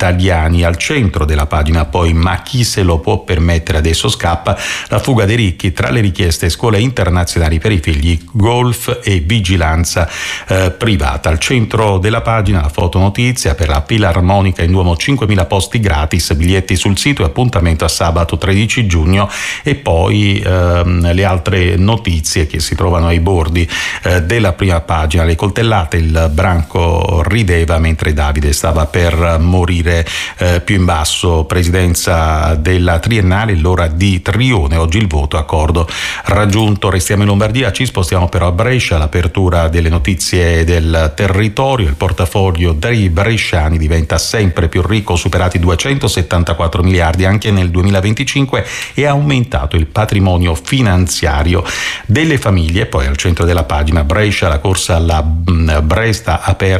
italiani. Al centro della pagina poi ma chi se lo può permettere adesso scappa, la fuga dei ricchi, tra le richieste scuole internazionali per i figli, golf e vigilanza eh, privata. Al centro della pagina la fotonotizia per la Filarmonica in Duomo, cinquemila posti gratis, biglietti sul sito e appuntamento a sabato tredici giugno, e poi ehm, le altre notizie che si trovano ai bordi eh, della prima pagina. Le coltellate, il branco rideva mentre Davide stava per morire. Eh, più in basso, presidenza della triennale, l'ora di Trione, oggi il voto, accordo raggiunto. Restiamo in Lombardia, ci spostiamo però a Brescia, l'apertura delle notizie del territorio. Il portafoglio dei bresciani diventa sempre più ricco, superati duecentosettantaquattro miliardi anche nel duemilaventicinque, e ha aumentato il patrimonio finanziario delle famiglie. Poi al centro della pagina Brescia, la corsa alla Bresta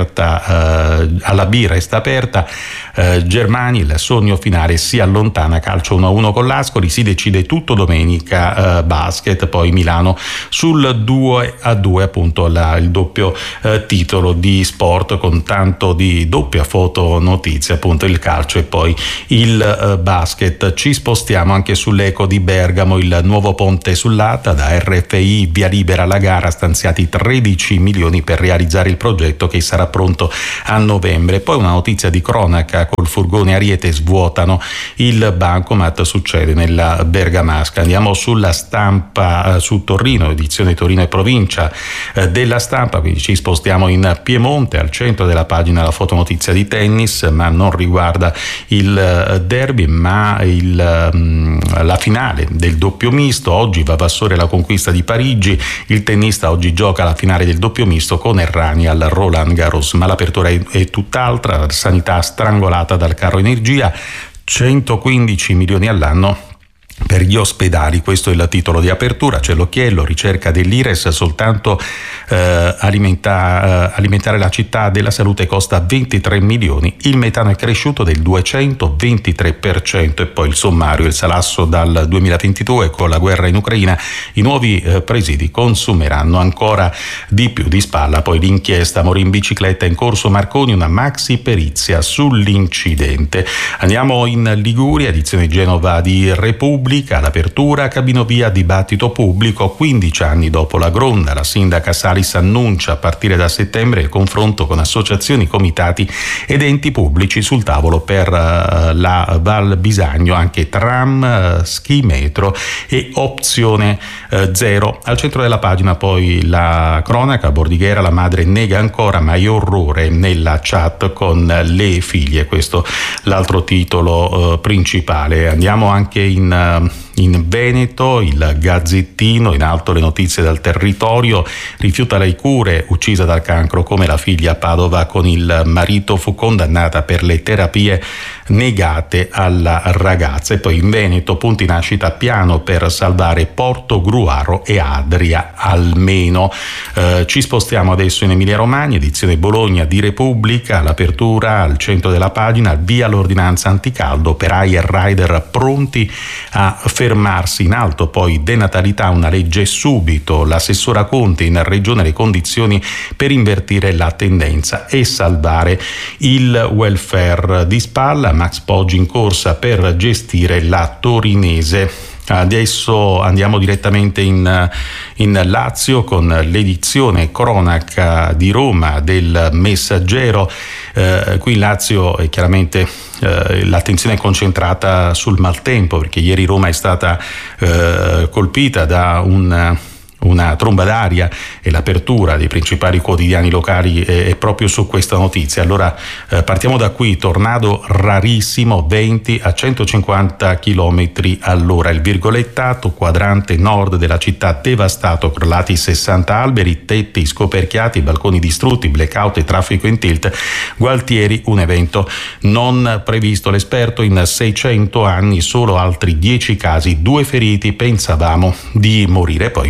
aperta, eh, alla B resta aperta, eh, Germani, il sogno finale si allontana, calcio uno a uno con l'Ascoli, si decide tutto domenica, eh, basket, poi Milano sul due a due, appunto la, il doppio eh, titolo di sport con tanto di doppia foto notizia, appunto il calcio e poi il eh, basket. Ci spostiamo anche sull'Eco di Bergamo, il nuovo ponte sull'Adda, da R F I via libera alla gara, stanziati tredici milioni per realizzare il progetto che sarà pronto a novembre. Poi una notizia di cronaca, col furgone Ariete svuotano il bancomat, succede nella Bergamasca. Andiamo sulla Stampa, eh, su Torino, edizione Torino e provincia eh, della Stampa, quindi ci spostiamo in Piemonte. Al centro della pagina la fotonotizia di tennis, ma non riguarda il eh, derby, ma il, mh, la finale del doppio misto. Oggi va Vassore la conquista di Parigi, il tennista oggi gioca la finale del doppio misto con Errani al Roland Garros, ma l'apertura è, è tutt'altra. La sanità strangolata dal caro energia, centoquindici milioni all'anno per gli ospedali, questo è il titolo di apertura. C'è l'occhiello, ricerca dell'Ires, soltanto eh, alimenta, eh, alimentare la città della salute costa ventitré milioni, il metano è cresciuto del duecentoventitré per cento. E poi il sommario, il salasso dal duemilaventidue, con la guerra in Ucraina i nuovi eh, presidi consumeranno ancora di più. Di spalla poi l'inchiesta, morì in bicicletta in corso Marconi, una maxi perizia sull'incidente. Andiamo in Liguria, edizione Genova di Repubblica. All'apertura, Cabinovia, dibattito pubblico, quindici anni dopo la Gronda. La sindaca Salis annuncia a partire da settembre il confronto con associazioni, comitati ed enti pubblici sul tavolo per uh, la Val Bisagno, anche tram, uh, ski metro e opzione uh, zero. Al centro della pagina poi la cronaca, Bordighera, la madre nega ancora, ma è orrore nella chat con le figlie. Questo l'altro titolo uh, principale. Andiamo anche in In Veneto, il Gazzettino, in alto le notizie dal territorio, rifiuta le cure, uccisa dal cancro come la figlia a Padova con il marito, fu condannata per le terapie negate alla ragazza. E poi in Veneto, punti nascita piano per salvare Porto Gruaro e Adria almeno. Eh, ci spostiamo adesso in Emilia Romagna, edizione Bologna di Repubblica, l'apertura al centro della pagina, via l'ordinanza anticaldo, operai e rider pronti a fermarsi. In alto poi denatalità, una legge subito, l'assessora Conte, in regione le condizioni per invertire la tendenza e salvare il welfare. Di spalla Max Poggi in corsa per gestire la torinese. Adesso andiamo direttamente in, in Lazio con l'edizione cronaca di Roma del Messaggero. Eh, qui in Lazio è chiaramente eh, l'attenzione è concentrata sul maltempo, perché ieri Roma è stata eh, colpita da un una tromba d'aria, e l'apertura dei principali quotidiani locali è, è proprio su questa notizia. Allora eh, partiamo da qui. Tornado rarissimo, venti a centocinquanta chilometri all'ora. Il virgolettato, quadrante nord della città devastato, crollati sessanta alberi, tetti scoperchiati, balconi distrutti, blackout e traffico in tilt. Gualtieri, un evento non previsto. L'esperto, in seicento anni solo altri dieci casi, due feriti, pensavamo di morire. Poi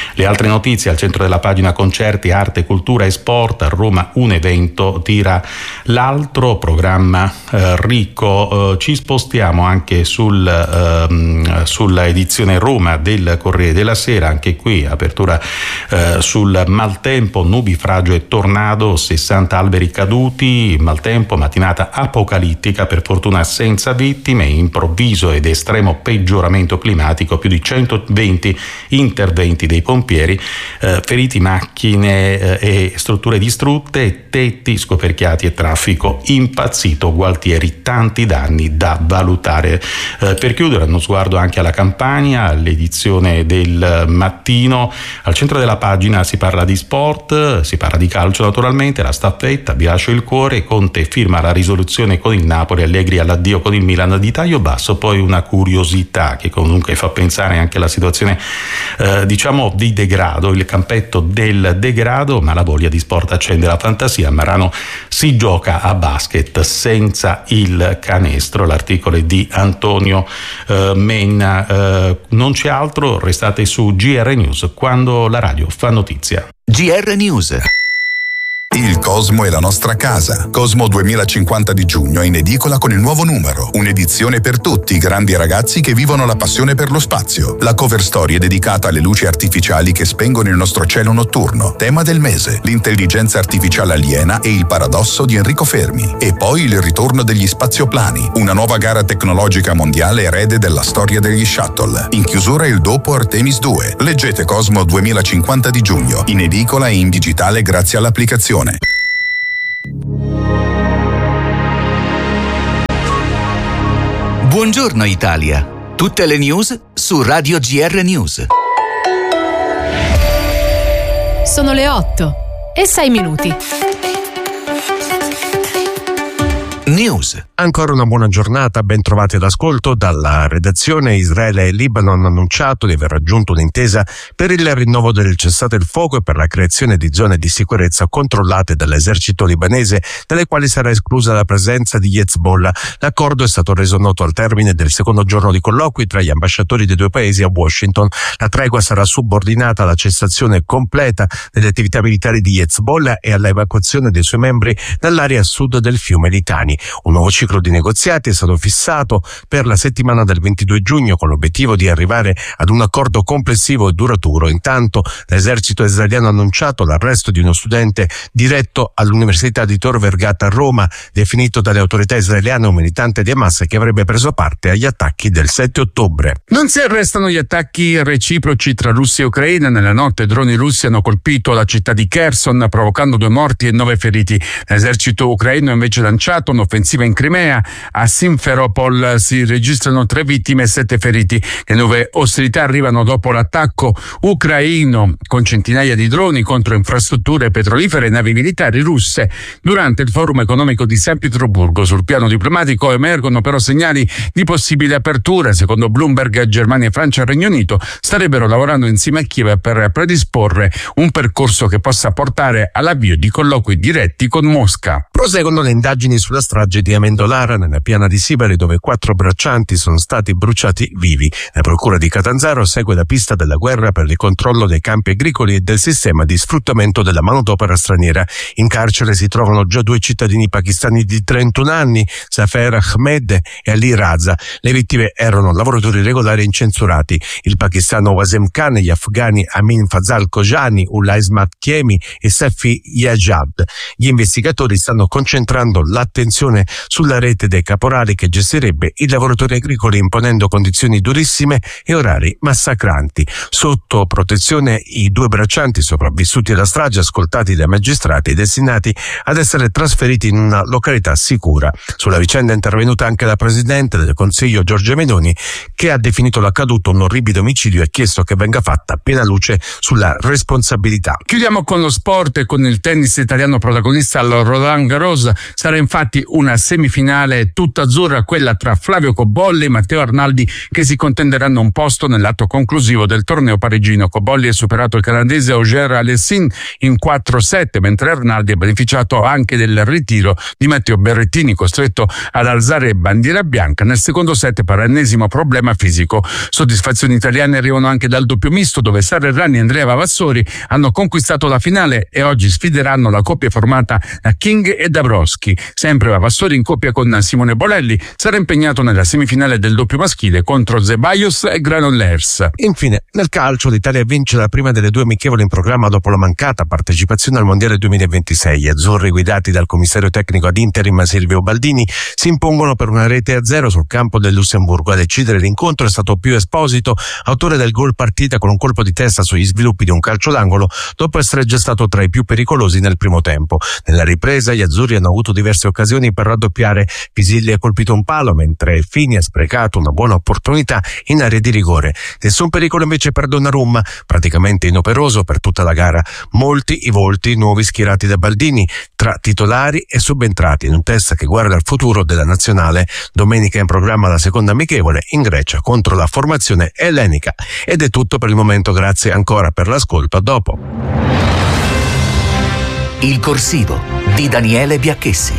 Le altre notizie al centro della pagina: concerti, arte, cultura e sport. A Roma un evento tira l'altro, programma eh, ricco. Eh, ci spostiamo anche sul, ehm, sulla edizione Roma del Corriere della Sera, anche qui apertura eh, sul maltempo, nubifragio e tornado, sessanta alberi caduti, maltempo, mattinata apocalittica, per fortuna senza vittime, improvviso ed estremo peggioramento climatico, più di centoventi interventi dei pompieri, eh, feriti, macchine eh, e strutture distrutte, tetti scoperchiati e traffico impazzito, Gualtieri, tanti danni da valutare. Eh, per chiudere, uno sguardo anche alla Campania, all'edizione del mattino. Al centro della pagina si parla di sport, si parla di calcio naturalmente, la staffetta, vi lascio il cuore, Conte firma la risoluzione con il Napoli, Allegri all'addio con il Milan di taglio basso. Poi una curiosità che comunque fa pensare anche alla situazione eh, diciamo di degrado, il campetto del degrado, ma la voglia di sport accende la fantasia. A Marano si gioca a basket senza il canestro, l'articolo è di Antonio eh, Menna. Eh, non c'è altro, restate su G R News, quando la radio fa notizia. G R News. Il Cosmo è la nostra casa. Cosmo duemilacinquanta di giugno è in edicola con il nuovo numero. Un'edizione per tutti i grandi ragazzi che vivono la passione per lo spazio. La cover story è dedicata alle luci artificiali che spengono il nostro cielo notturno. Tema del mese: l'intelligenza artificiale aliena e il paradosso di Enrico Fermi. E poi il ritorno degli spazioplani, una nuova gara tecnologica mondiale erede della storia degli shuttle. In chiusura il dopo Artemis due. Leggete Cosmo duemilacinquanta di giugno, in edicola e in digitale grazie all'applicazione. Buongiorno Italia. Tutte le news su Radio G R News. Sono le otto e sei minuti. News. Ancora una buona giornata, ben trovati all'ascolto. Dalla redazione: Israele e Libano hanno annunciato di aver raggiunto un'intesa per il rinnovo del cessate il fuoco e per la creazione di zone di sicurezza controllate dall'esercito libanese, dalle quali sarà esclusa la presenza di Hezbollah. L'accordo è stato reso noto al termine del secondo giorno di colloqui tra gli ambasciatori dei due paesi a Washington. La tregua sarà subordinata alla cessazione completa delle attività militari di Hezbollah e all'evacuazione dei suoi membri dall'area sud del fiume Litani. Un nuovo ciclo di negoziati è stato fissato per la settimana del ventidue giugno con l'obiettivo di arrivare ad un accordo complessivo e duraturo. Intanto l'esercito israeliano ha annunciato l'arresto di uno studente diretto all'Università di Tor Vergata a Roma, definito dalle autorità israeliane un militante di Hamas che avrebbe preso parte agli attacchi del sette ottobre. Non si arrestano gli attacchi reciproci tra Russia e Ucraina. Nella notte droni russi hanno colpito la città di Kherson, provocando due morti e nove feriti. L'esercito ucraino ha invece lanciato un'offensiva in Crimea. A Simferopol si registrano tre vittime e sette feriti. Le nuove ostilità arrivano dopo l'attacco ucraino con centinaia di droni contro infrastrutture petrolifere e navi militari russe. Durante il forum economico di San Pietroburgo, sul piano diplomatico emergono però segnali di possibili aperture. Secondo Bloomberg, Germania, Francia e Regno Unito starebbero lavorando insieme a Kiev per predisporre un percorso che possa portare all'avvio di colloqui diretti con Mosca. Proseguono le indagini sulla strage di Amendolara nella piana di Sibari, dove quattro braccianti sono stati bruciati vivi. La procura di Catanzaro segue la pista della guerra per il controllo dei campi agricoli e del sistema di sfruttamento della manodopera straniera. In carcere si trovano già due cittadini pakistani di trentuno anni, Zafer Ahmed e Ali Raza. Le vittime erano lavoratori regolari incensurati. Il pakistano Wasem Khan e gli afghani Amin Fazal Kojani, Ullah Ismat Kiemi e Safi Yajab. Gli investigatori stanno concentrando l'attenzione sulla rete dei caporali che gestirebbe i lavoratori agricoli, imponendo condizioni durissime e orari massacranti. Sotto protezione i due braccianti sopravvissuti alla strage, ascoltati dai magistrati, destinati ad essere trasferiti in una località sicura. Sulla vicenda è intervenuta anche la presidente del Consiglio Giorgia Meloni, che ha definito l'accaduto un orribile omicidio e ha chiesto che venga fatta piena luce sulla responsabilità. Chiudiamo con lo sport e con il tennis italiano protagonista al Roland Garros. Sarà infatti una semifinale tutta azzurra, quella tra Flavio Cobolli e Matteo Arnaldi, che si contenderanno un posto nell'atto conclusivo del torneo parigino. Cobolli ha superato il canadese Auger Aliassime in quattro sette, mentre Arnaldi ha beneficiato anche del ritiro di Matteo Berrettini, costretto ad alzare bandiera bianca nel secondo set per ennesimo problema fisico. Soddisfazioni italiane arrivano anche dal doppio misto, dove Sara Errani e Andrea Vavassori hanno conquistato la finale e oggi sfideranno la coppia formata da King e Dabrowski. Sempre Vavassori in coppia con Simone Bolelli sarà impegnato nella semifinale del doppio maschile contro Zeballos e Granollers. Infine, nel calcio l'Italia vince la prima delle due amichevoli in programma dopo la mancata partecipazione al Mondiale duemilaventisei. Gli azzurri, guidati dal commissario tecnico ad interim Silvio Baldini, si impongono per una rete a zero sul campo del Lussemburgo. A decidere l'incontro è stato Pio Esposito, autore del gol partita con un colpo di testa sugli sviluppi di un calcio d'angolo, dopo essere già stato tra i più pericolosi nel primo tempo. Nella ripresa gli azzurri hanno avuto diverse occasioni per raddoppiare. Pisilli ha colpito un palo, mentre Fini ha sprecato una buona opportunità in area di rigore. Nessun pericolo invece per Donnarumma, praticamente inoperoso per tutta la gara. Molti i volti nuovi schierati da Baldini, tra titolari e subentrati, in un test che guarda al futuro della nazionale. Domenica è in programma la seconda amichevole in Grecia contro la formazione ellenica. Ed è tutto per il momento, grazie ancora per l'ascolto, a dopo. Il corsivo di Daniele Biacchessi.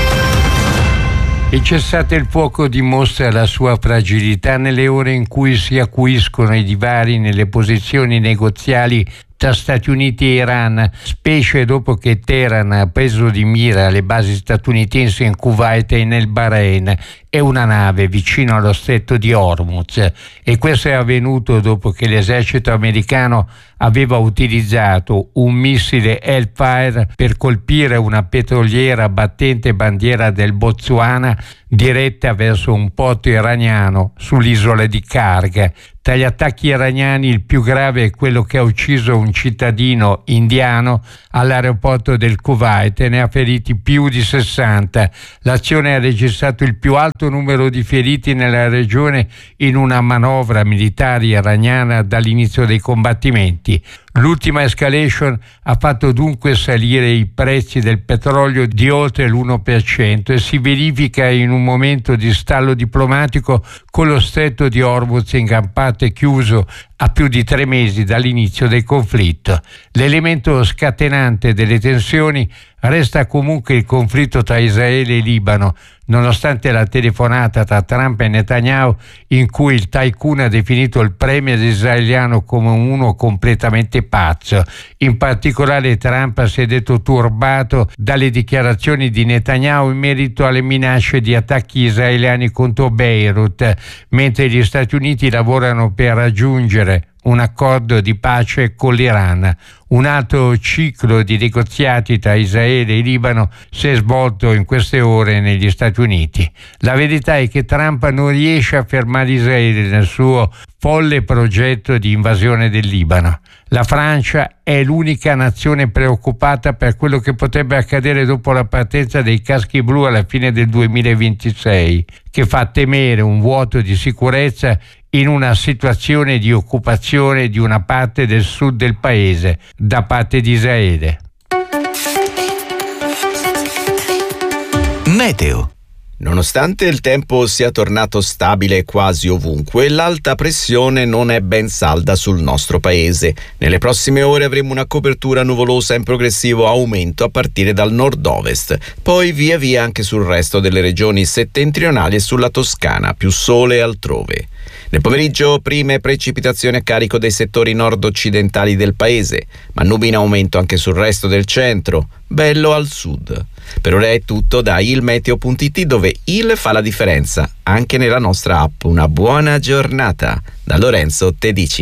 Il cessate il fuoco dimostra la sua fragilità nelle ore in cui si acuiscono i divari nelle posizioni negoziali tra Stati Uniti e Iran, specie dopo che Teheran ha preso di mira le basi statunitensi in Kuwait e nel Bahrain e una nave vicino allo stretto di Hormuz. E questo è avvenuto dopo che l'esercito americano aveva utilizzato un missile Hellfire per colpire una petroliera battente bandiera del Botswana diretta verso un porto iraniano sull'isola di Karg. Tra gli attacchi iraniani il più grave è quello che ha ucciso un cittadino indiano all'aeroporto del Kuwait e ne ha feriti più di sessanta. L'azione ha registrato il più alto numero di feriti nella regione in una manovra militare iraniana dall'inizio dei combattimenti. L'ultima escalation ha fatto dunque salire i prezzi del petrolio di oltre l'uno per cento e si verifica in un momento di stallo diplomatico, con lo stretto di Hormuz in gran parte chiuso a più di tre mesi dall'inizio del conflitto. L'elemento scatenante delle tensioni resta comunque il conflitto tra Israele e Libano, nonostante la telefonata tra Trump e Netanyahu in cui il tycoon ha definito il premier israeliano come uno completamente pazzo. In particolare Trump si è detto turbato dalle dichiarazioni di Netanyahu in merito alle minacce di attacchi israeliani contro Beirut, mentre gli Stati Uniti lavorano per raggiungere un accordo di pace con l'Iran. Un altro ciclo di negoziati tra Israele e Libano si è svolto in queste ore negli Stati Uniti. La verità è che Trump non riesce a fermare Israele nel suo folle progetto di invasione del Libano. La Francia è l'unica nazione preoccupata per quello che potrebbe accadere dopo la partenza dei caschi blu alla fine del duemilaventisei, che fa temere un vuoto di sicurezza in una situazione di occupazione di una parte del sud del paese da parte di Israele. Meteo. Nonostante il tempo sia tornato stabile quasi ovunque, l'alta pressione non è ben salda sul nostro paese. Nelle prossime ore avremo una copertura nuvolosa in progressivo aumento a partire dal nord-ovest, poi via via anche sul resto delle regioni settentrionali e sulla Toscana, più sole altrove. Nel pomeriggio prime precipitazioni a carico dei settori nord-occidentali del paese, ma nubi in aumento anche sul resto del centro, bello al sud. Per ora è tutto da ilmeteo punto it, dove il fa la differenza anche nella nostra app. Una buona giornata da Lorenzo Tedici.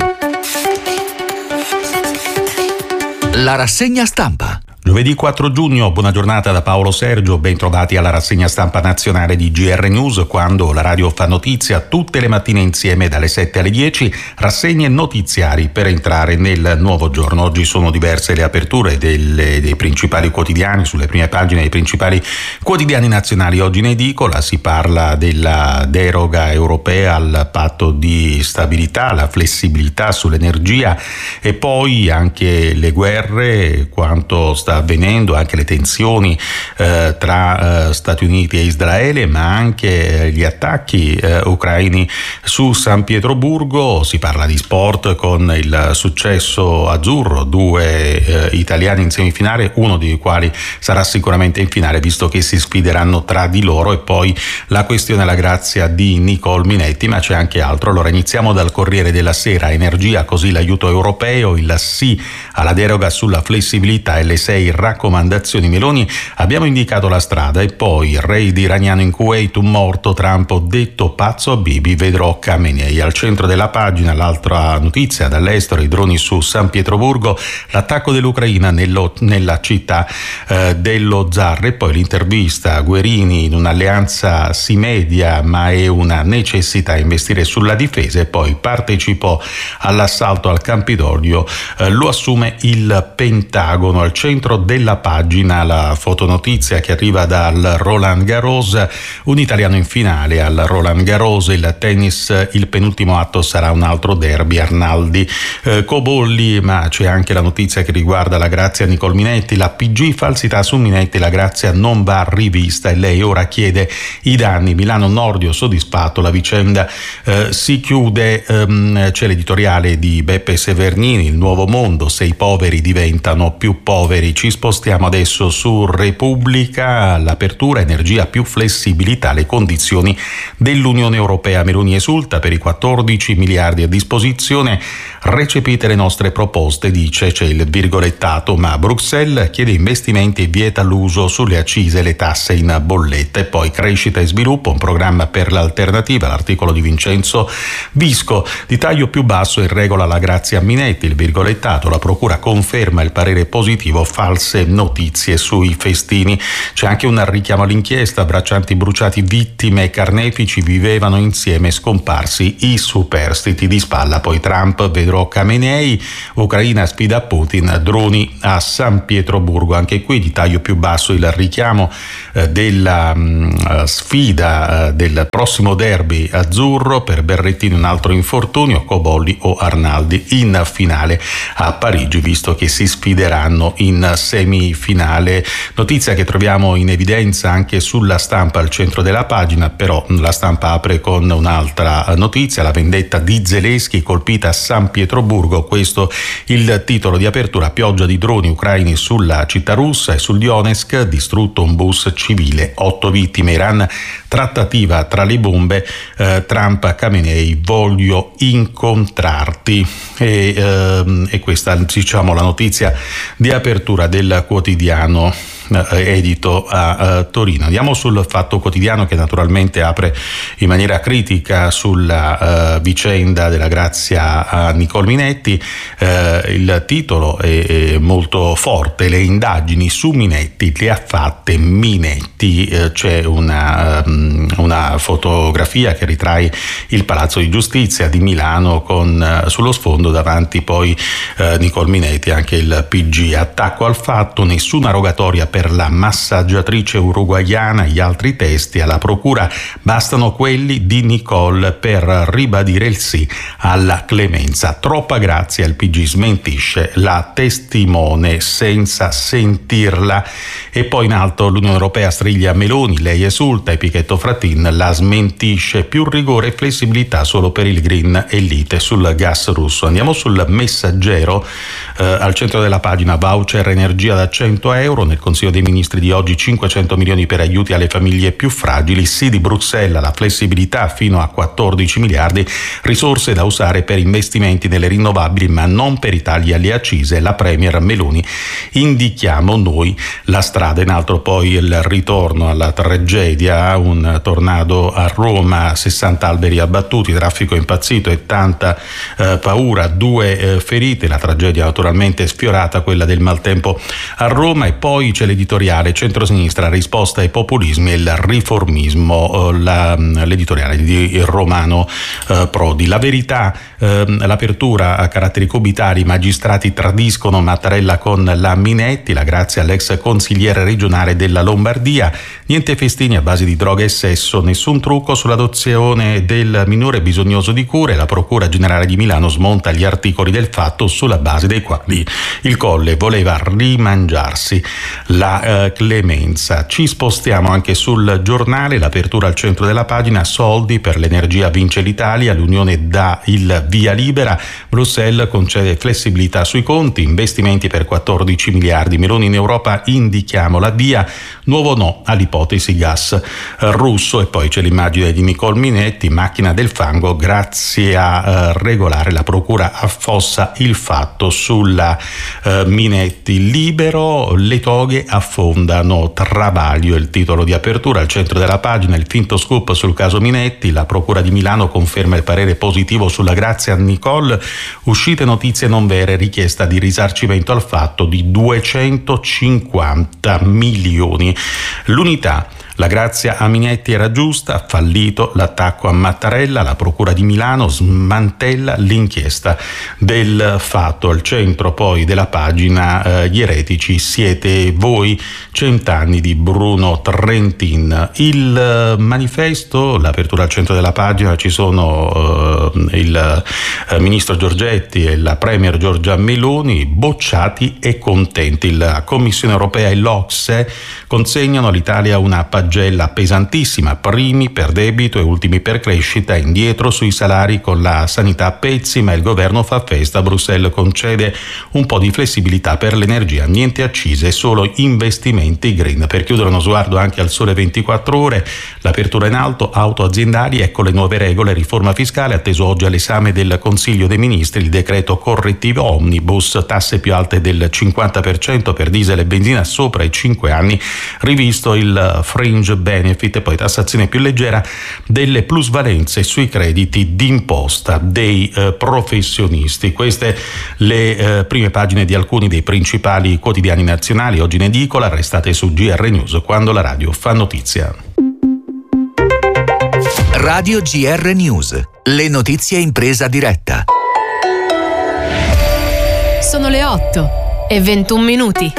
La rassegna stampa. Giovedì quattro giugno, buona giornata da Paolo Sergio, ben trovati alla rassegna stampa nazionale di G R News, quando la radio fa notizia tutte le mattine insieme dalle sette alle dieci, rassegne notiziari per entrare nel nuovo giorno. Oggi sono diverse le aperture delle, dei principali quotidiani, sulle prime pagine dei principali quotidiani nazionali. Oggi in edicola si parla della deroga europea al patto di stabilità, la flessibilità sull'energia e poi anche le guerre, quanto sta sta avvenendo, anche le tensioni eh, tra eh, Stati Uniti e Israele, ma anche eh, gli attacchi eh, ucraini su San Pietroburgo. Si parla di sport con il successo azzurro, due eh, italiani in semifinale, uno dei quali sarà sicuramente in finale, visto che si sfideranno tra di loro, e poi la questione alla grazia di Nicole Minetti, ma c'è anche altro. Allora iniziamo dal Corriere della Sera. Energia, così l'aiuto europeo, il sì alla deroga sulla flessibilità e le sei raccomandazioni Meloni. Abbiamo indicato la strada. E poi raid iraniano in Kuwait, un morto, Trump detto pazzo a Bibi, vedrò Khamenei. Al centro della pagina l'altra notizia dall'estero, i droni su San Pietroburgo, l'attacco dell'Ucraina nello, nella città eh, dello zar. E poi l'intervista a Guerini, in un'alleanza si media ma è una necessità investire sulla difesa. E poi partecipò all'assalto al Campidoglio, eh, lo assume il Pentagono. Al centro della pagina la fotonotizia che arriva dal Roland Garros, un italiano in finale al Roland Garros. Il tennis, il penultimo atto sarà un altro derby, Arnaldi eh, Cobolli, ma c'è anche la notizia che riguarda la grazia Nicole Minetti, la P G falsità su Minetti, la grazia non va rivista e lei ora chiede i danni. Milano Nordio soddisfatto, la vicenda eh, si chiude. ehm, c'è l'editoriale di Beppe Severnini, Il Nuovo Mondo, se i poveri diventano più poveri. Ci spostiamo adesso su Repubblica, l'apertura, energia, più flessibilità, le condizioni dell'Unione Europea. Meloni esulta per i quattordici miliardi a disposizione, recepite le nostre proposte, dice, c'è il virgolettato, ma Bruxelles chiede investimenti e vieta l'uso sulle accise e le tasse in bolletta. E poi crescita e sviluppo, un programma per l'alternativa, l'articolo di Vincenzo Visco, di taglio più basso in regola la grazia Minetti, il virgolettato, la procura conferma il parere positivo, false notizie sui festini. C'è anche un richiamo all'inchiesta, braccianti bruciati, vittime e carnefici vivevano insieme, scomparsi i superstiti. Di spalla poi Trump, vedrò Khamenei, Ucraina sfida Putin, droni a San Pietroburgo. Anche qui di taglio più basso il richiamo eh, della mh, sfida eh, del prossimo derby azzurro, per Berrettini un altro infortunio, Cobolli o Arnaldi in finale a Parigi, visto che si sfideranno in semifinale. Notizia che troviamo in evidenza anche sulla Stampa al centro della pagina, però la Stampa apre con un'altra notizia, la vendetta di Zelensky, colpita a San Pietroburgo, questo il titolo di apertura. Pioggia di droni ucraini sulla città russa e sul Donetsk, distrutto un bus civile, otto vittime. Iran, trattativa tra le bombe, eh, Trump a Khamenei, voglio incontrarti. E, ehm, e questa, diciamo, la notizia di apertura del quotidiano edito a uh, Torino. Andiamo sul Fatto Quotidiano, che naturalmente apre in maniera critica sulla uh, vicenda della grazia a Nicole Minetti. Uh, il titolo è, è molto forte: le indagini su Minetti le ha fatte Minetti. Uh, c'è una, um, una fotografia che ritrae il Palazzo di Giustizia di Milano con uh, sullo sfondo davanti poi uh, Nicole Minetti, anche il P G. Attacco al Fatto, nessuna rogatoria per la massaggiatrice uruguaiana, gli altri testi alla procura bastano quelli di Nicole per ribadire il sì alla clemenza. Troppa grazia, il P G smentisce la testimone senza sentirla. E poi in alto l'Unione Europea striglia Meloni, lei esulta, e Pichetto Fratin la smentisce, più rigore e flessibilità solo per il green e lite sul gas russo. Andiamo sul Messaggero, eh, al centro della pagina, voucher energia da cento euro, nel Consiglio dei Ministri di oggi cinquecento milioni per aiuti alle famiglie più fragili, sì di Bruxelles alla flessibilità fino a quattordici miliardi, risorse da usare per investimenti nelle rinnovabili ma non per i tagli alle accise. La Premier Meloni, indichiamo noi la strada. In altro poi il ritorno alla tragedia, un tornado a Roma, sessanta alberi abbattuti, traffico impazzito e tanta eh, paura, due eh, ferite, la tragedia naturalmente sfiorata, quella del maltempo a Roma. E poi c'è l'editoriale Centrosinistra, risposta ai populismi e il riformismo, la, l'editoriale di Romano eh, Prodi. La Verità, eh, l'apertura a caratteri cubitali, i magistrati tradiscono Mattarella con la Minetti, la grazia all'ex consigliere regionale della Lombardia, niente festini a base di droga e sesso, nessun trucco sull'adozione del minore bisognoso di cure, la Procura Generale di Milano smonta gli articoli del Fatto sulla base dei quali il Colle voleva rimangiarsi la eh, clemenza. Ci spostiamo anche sul Giornale, l'apertura al centro della pagina, soldi per l'energia vince l'Italia, l'Unione dà il via libera, Bruxelles concede flessibilità sui conti, investimenti per quattordici miliardi, Meloni in Europa indichiamo la via, nuovo no all'ipotesi gas russo. E poi c'è l'immagine di Nicole Minetti, macchina del fango, grazie a eh, regolare la procura affossa il fatto sulla eh, Minetti. Libero, le toghe affondano Travaglio, il titolo di apertura. Al centro della pagina il finto scoop sul caso Minetti, la procura di Milano conferma il parere positivo sulla grazia a Nicole, uscite notizie non vere, richiesta di risarcimento al fatto di duecentocinquanta milioni. L'Unità, la grazia a Minetti era giusta, fallito l'attacco a Mattarella, la procura di Milano smantella l'inchiesta del fatto. Al centro poi della pagina eh, gli eretici siete voi, cent'anni di Bruno Trentin. Il eh, manifesto, l'apertura al centro della pagina, ci sono eh, il eh, ministro Giorgetti e la premier Giorgia Meloni bocciati e contenti. La Commissione europea e l'Ocse consegnano all'Italia una pagella pesantissima, primi per debito e ultimi per crescita, indietro sui salari con la sanità a pezzi, ma il governo fa festa, Bruxelles concede un po' di flessibilità per l'energia, niente accise, solo investimenti green. Per chiudere uno sguardo anche al Sole ventiquattro Ore, l'apertura in alto, auto aziendali, ecco le nuove regole, riforma fiscale, atteso oggi all'esame del Consiglio dei Ministri, il decreto correttivo omnibus, tasse più alte del cinquanta per cento per diesel e benzina sopra i cinque anni, rivisto il fringe benefit e poi tassazione più leggera delle plusvalenze sui crediti d'imposta dei eh, professionisti. Queste le eh, prime pagine di alcuni dei principali quotidiani nazionali oggi in edicola. Restate su G R News quando la radio fa notizia. Radio G R News, le notizie in presa diretta. Sono le otto e ventuno minuti.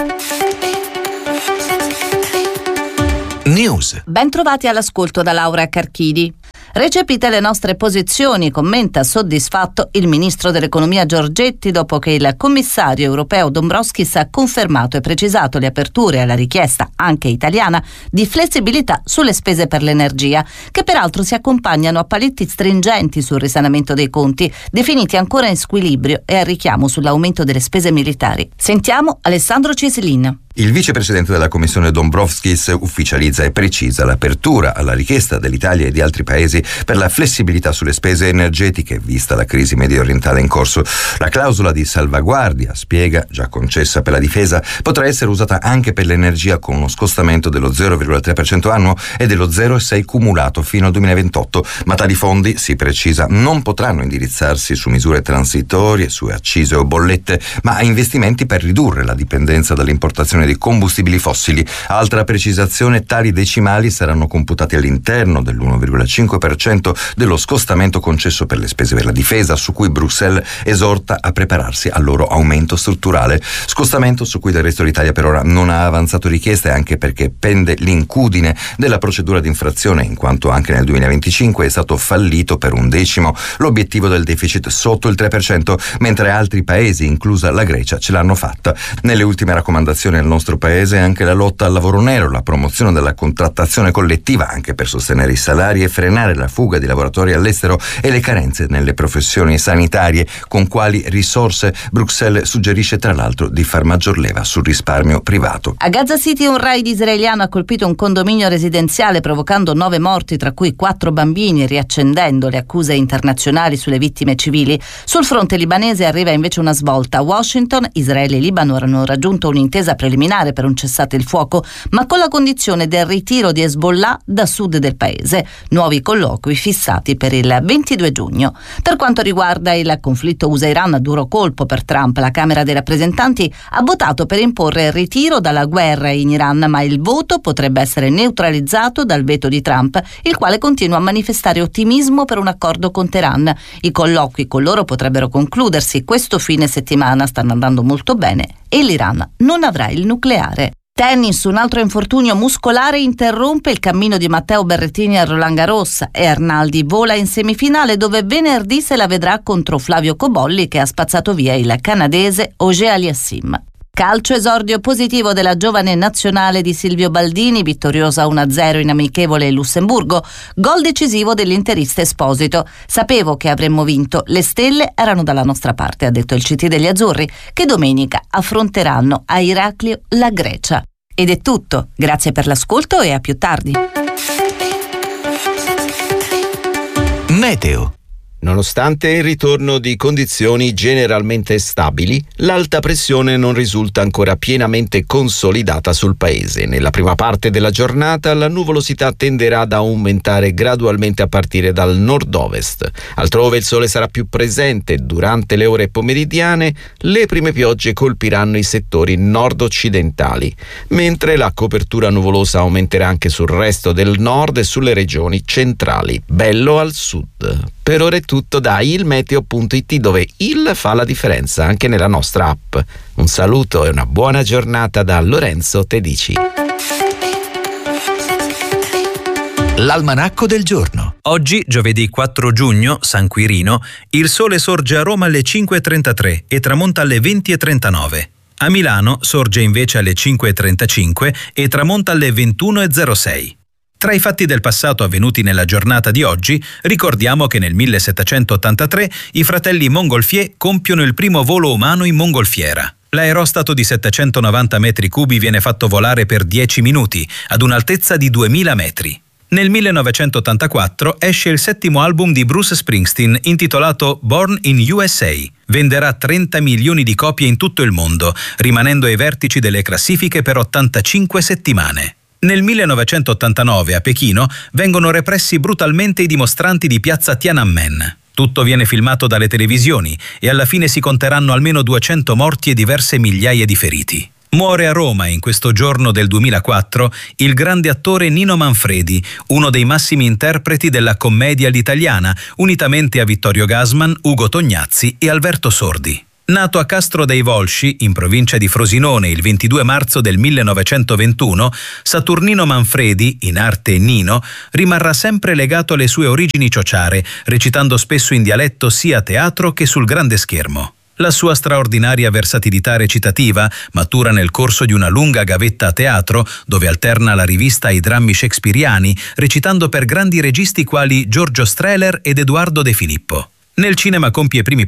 News. Ben trovati all'ascolto da Laura Carchidi. Recepite le nostre posizioni, commenta soddisfatto il ministro dell'economia Giorgetti dopo che il commissario europeo Dombrovskis ha confermato e precisato le aperture alla richiesta, anche italiana, di flessibilità sulle spese per l'energia, che peraltro si accompagnano a paletti stringenti sul risanamento dei conti, definiti ancora in squilibrio, e al richiamo sull'aumento delle spese militari. Sentiamo Alessandro Ceselin. Il vicepresidente della Commissione Dombrovskis ufficializza e precisa l'apertura alla richiesta dell'Italia e di altri paesi per la flessibilità sulle spese energetiche, vista la crisi mediorientale in corso. La clausola di salvaguardia, spiega, già concessa per la difesa, potrà essere usata anche per l'energia con uno scostamento dello zero virgola tre per cento annuo e dello zero virgola sei per cento cumulato fino al duemilaventotto, ma tali fondi, si precisa, non potranno indirizzarsi su misure transitorie, su accise o bollette, ma a investimenti per ridurre la dipendenza dall'importazione di combustibili fossili. Altra precisazione, tali decimali saranno computati all'interno dell'uno virgola cinque per cento dello scostamento concesso per le spese per la difesa, su cui Bruxelles esorta a prepararsi al loro aumento strutturale. Scostamento su cui del resto l'Italia per ora non ha avanzato richieste, anche perché pende l'incudine della procedura di infrazione, in quanto anche nel duemilaventicinque è stato fallito per un decimo l'obiettivo del deficit sotto il tre per cento, mentre altri paesi, inclusa la Grecia, ce l'hanno fatta. Nelle ultime raccomandazioni al nostro paese anche la lotta al lavoro nero, la promozione della contrattazione collettiva anche per sostenere i salari e frenare la fuga di lavoratori all'estero e le carenze nelle professioni sanitarie. Con quali risorse? Bruxelles suggerisce tra l'altro di far maggior leva sul risparmio privato. A Gaza City un raid israeliano ha colpito un condominio residenziale provocando nove morti, tra cui quattro bambini, riaccendendo le accuse internazionali sulle vittime civili. Sul fronte libanese arriva invece una svolta. A Washington, Israele e Libano hanno raggiunto un'intesa preliminare preliminare per un cessate il fuoco, ma con la condizione del ritiro di Hezbollah da sud del paese. Nuovi colloqui fissati per il ventidue giugno. Per quanto riguarda il conflitto U S A-Iran, a duro colpo per Trump, la Camera dei rappresentanti ha votato per imporre il ritiro dalla guerra in Iran, ma il voto potrebbe essere neutralizzato dal veto di Trump, il quale continua a manifestare ottimismo per un accordo con Teheran. I colloqui con loro potrebbero concludersi questo fine settimana, stanno andando molto bene e l'Iran non avrà il nucleare. Tennis, un altro infortunio muscolare interrompe il cammino di Matteo Berrettini a Roland Garros e Arnaldi vola in semifinale, dove venerdì se la vedrà contro Flavio Cobolli, che ha spazzato via il canadese Auger-Aliassime. Calcio, esordio positivo della giovane nazionale di Silvio Baldini, vittoriosa uno a zero in amichevole Lussemburgo, gol decisivo dell'interista Esposito. Sapevo che avremmo vinto, le stelle erano dalla nostra parte, ha detto il C T degli Azzurri, che domenica affronteranno a Iraklio la Grecia. Ed è tutto, grazie per l'ascolto e a più tardi. Meteo. Nonostante il ritorno di condizioni generalmente stabili, l'alta pressione non risulta ancora pienamente consolidata sul paese. Nella prima parte della giornata la nuvolosità tenderà ad aumentare gradualmente a partire dal nord-ovest. Altrove il sole sarà più presente. Durante le ore pomeridiane le prime piogge colpiranno i settori nord-occidentali, mentre la copertura nuvolosa aumenterà anche sul resto del nord e sulle regioni centrali. Bello al sud. Per ora è tutto da ilmeteo punto it, dove il fa la differenza anche nella nostra app. Un saluto e una buona giornata da Lorenzo Tedici. L'almanacco del giorno. Oggi, giovedì quattro giugno, San Quirino, il sole sorge a Roma alle cinque e trentatré e tramonta alle venti e trentanove. A Milano sorge invece alle cinque e trentacinque e tramonta alle ventuno e zero sei. Tra i fatti del passato avvenuti nella giornata di oggi, ricordiamo che nel millesettecentottantatré i fratelli Montgolfier compiono il primo volo umano in mongolfiera. L'aerostato di settecentonovanta metri cubi viene fatto volare per dieci minuti, ad un'altezza di duemila metri. Nel millenovecentottantaquattro esce il settimo album di Bruce Springsteen, intitolato Born in U S A. Venderà trenta milioni di copie in tutto il mondo, rimanendo ai vertici delle classifiche per ottantacinque settimane. Nel millenovecentottantanove a Pechino vengono repressi brutalmente i dimostranti di piazza Tiananmen. Tutto viene filmato dalle televisioni e alla fine si conteranno almeno duecento morti e diverse migliaia di feriti. Muore a Roma in questo giorno del duemilaquattro il grande attore Nino Manfredi, uno dei massimi interpreti della commedia all'italiana, unitamente a Vittorio Gassman, Ugo Tognazzi e Alberto Sordi. Nato a Castro dei Volsci, in provincia di Frosinone, il ventidue marzo del millenovecentoventuno, Saturnino Manfredi, in arte Nino, rimarrà sempre legato alle sue origini ciociare, recitando spesso in dialetto sia a teatro che sul grande schermo. La sua straordinaria versatilità recitativa matura nel corso di una lunga gavetta a teatro, dove alterna la rivista ai drammi shakespeariani, recitando per grandi registi quali Giorgio Strehler ed Edoardo De Filippo. Nel cinema compie i primi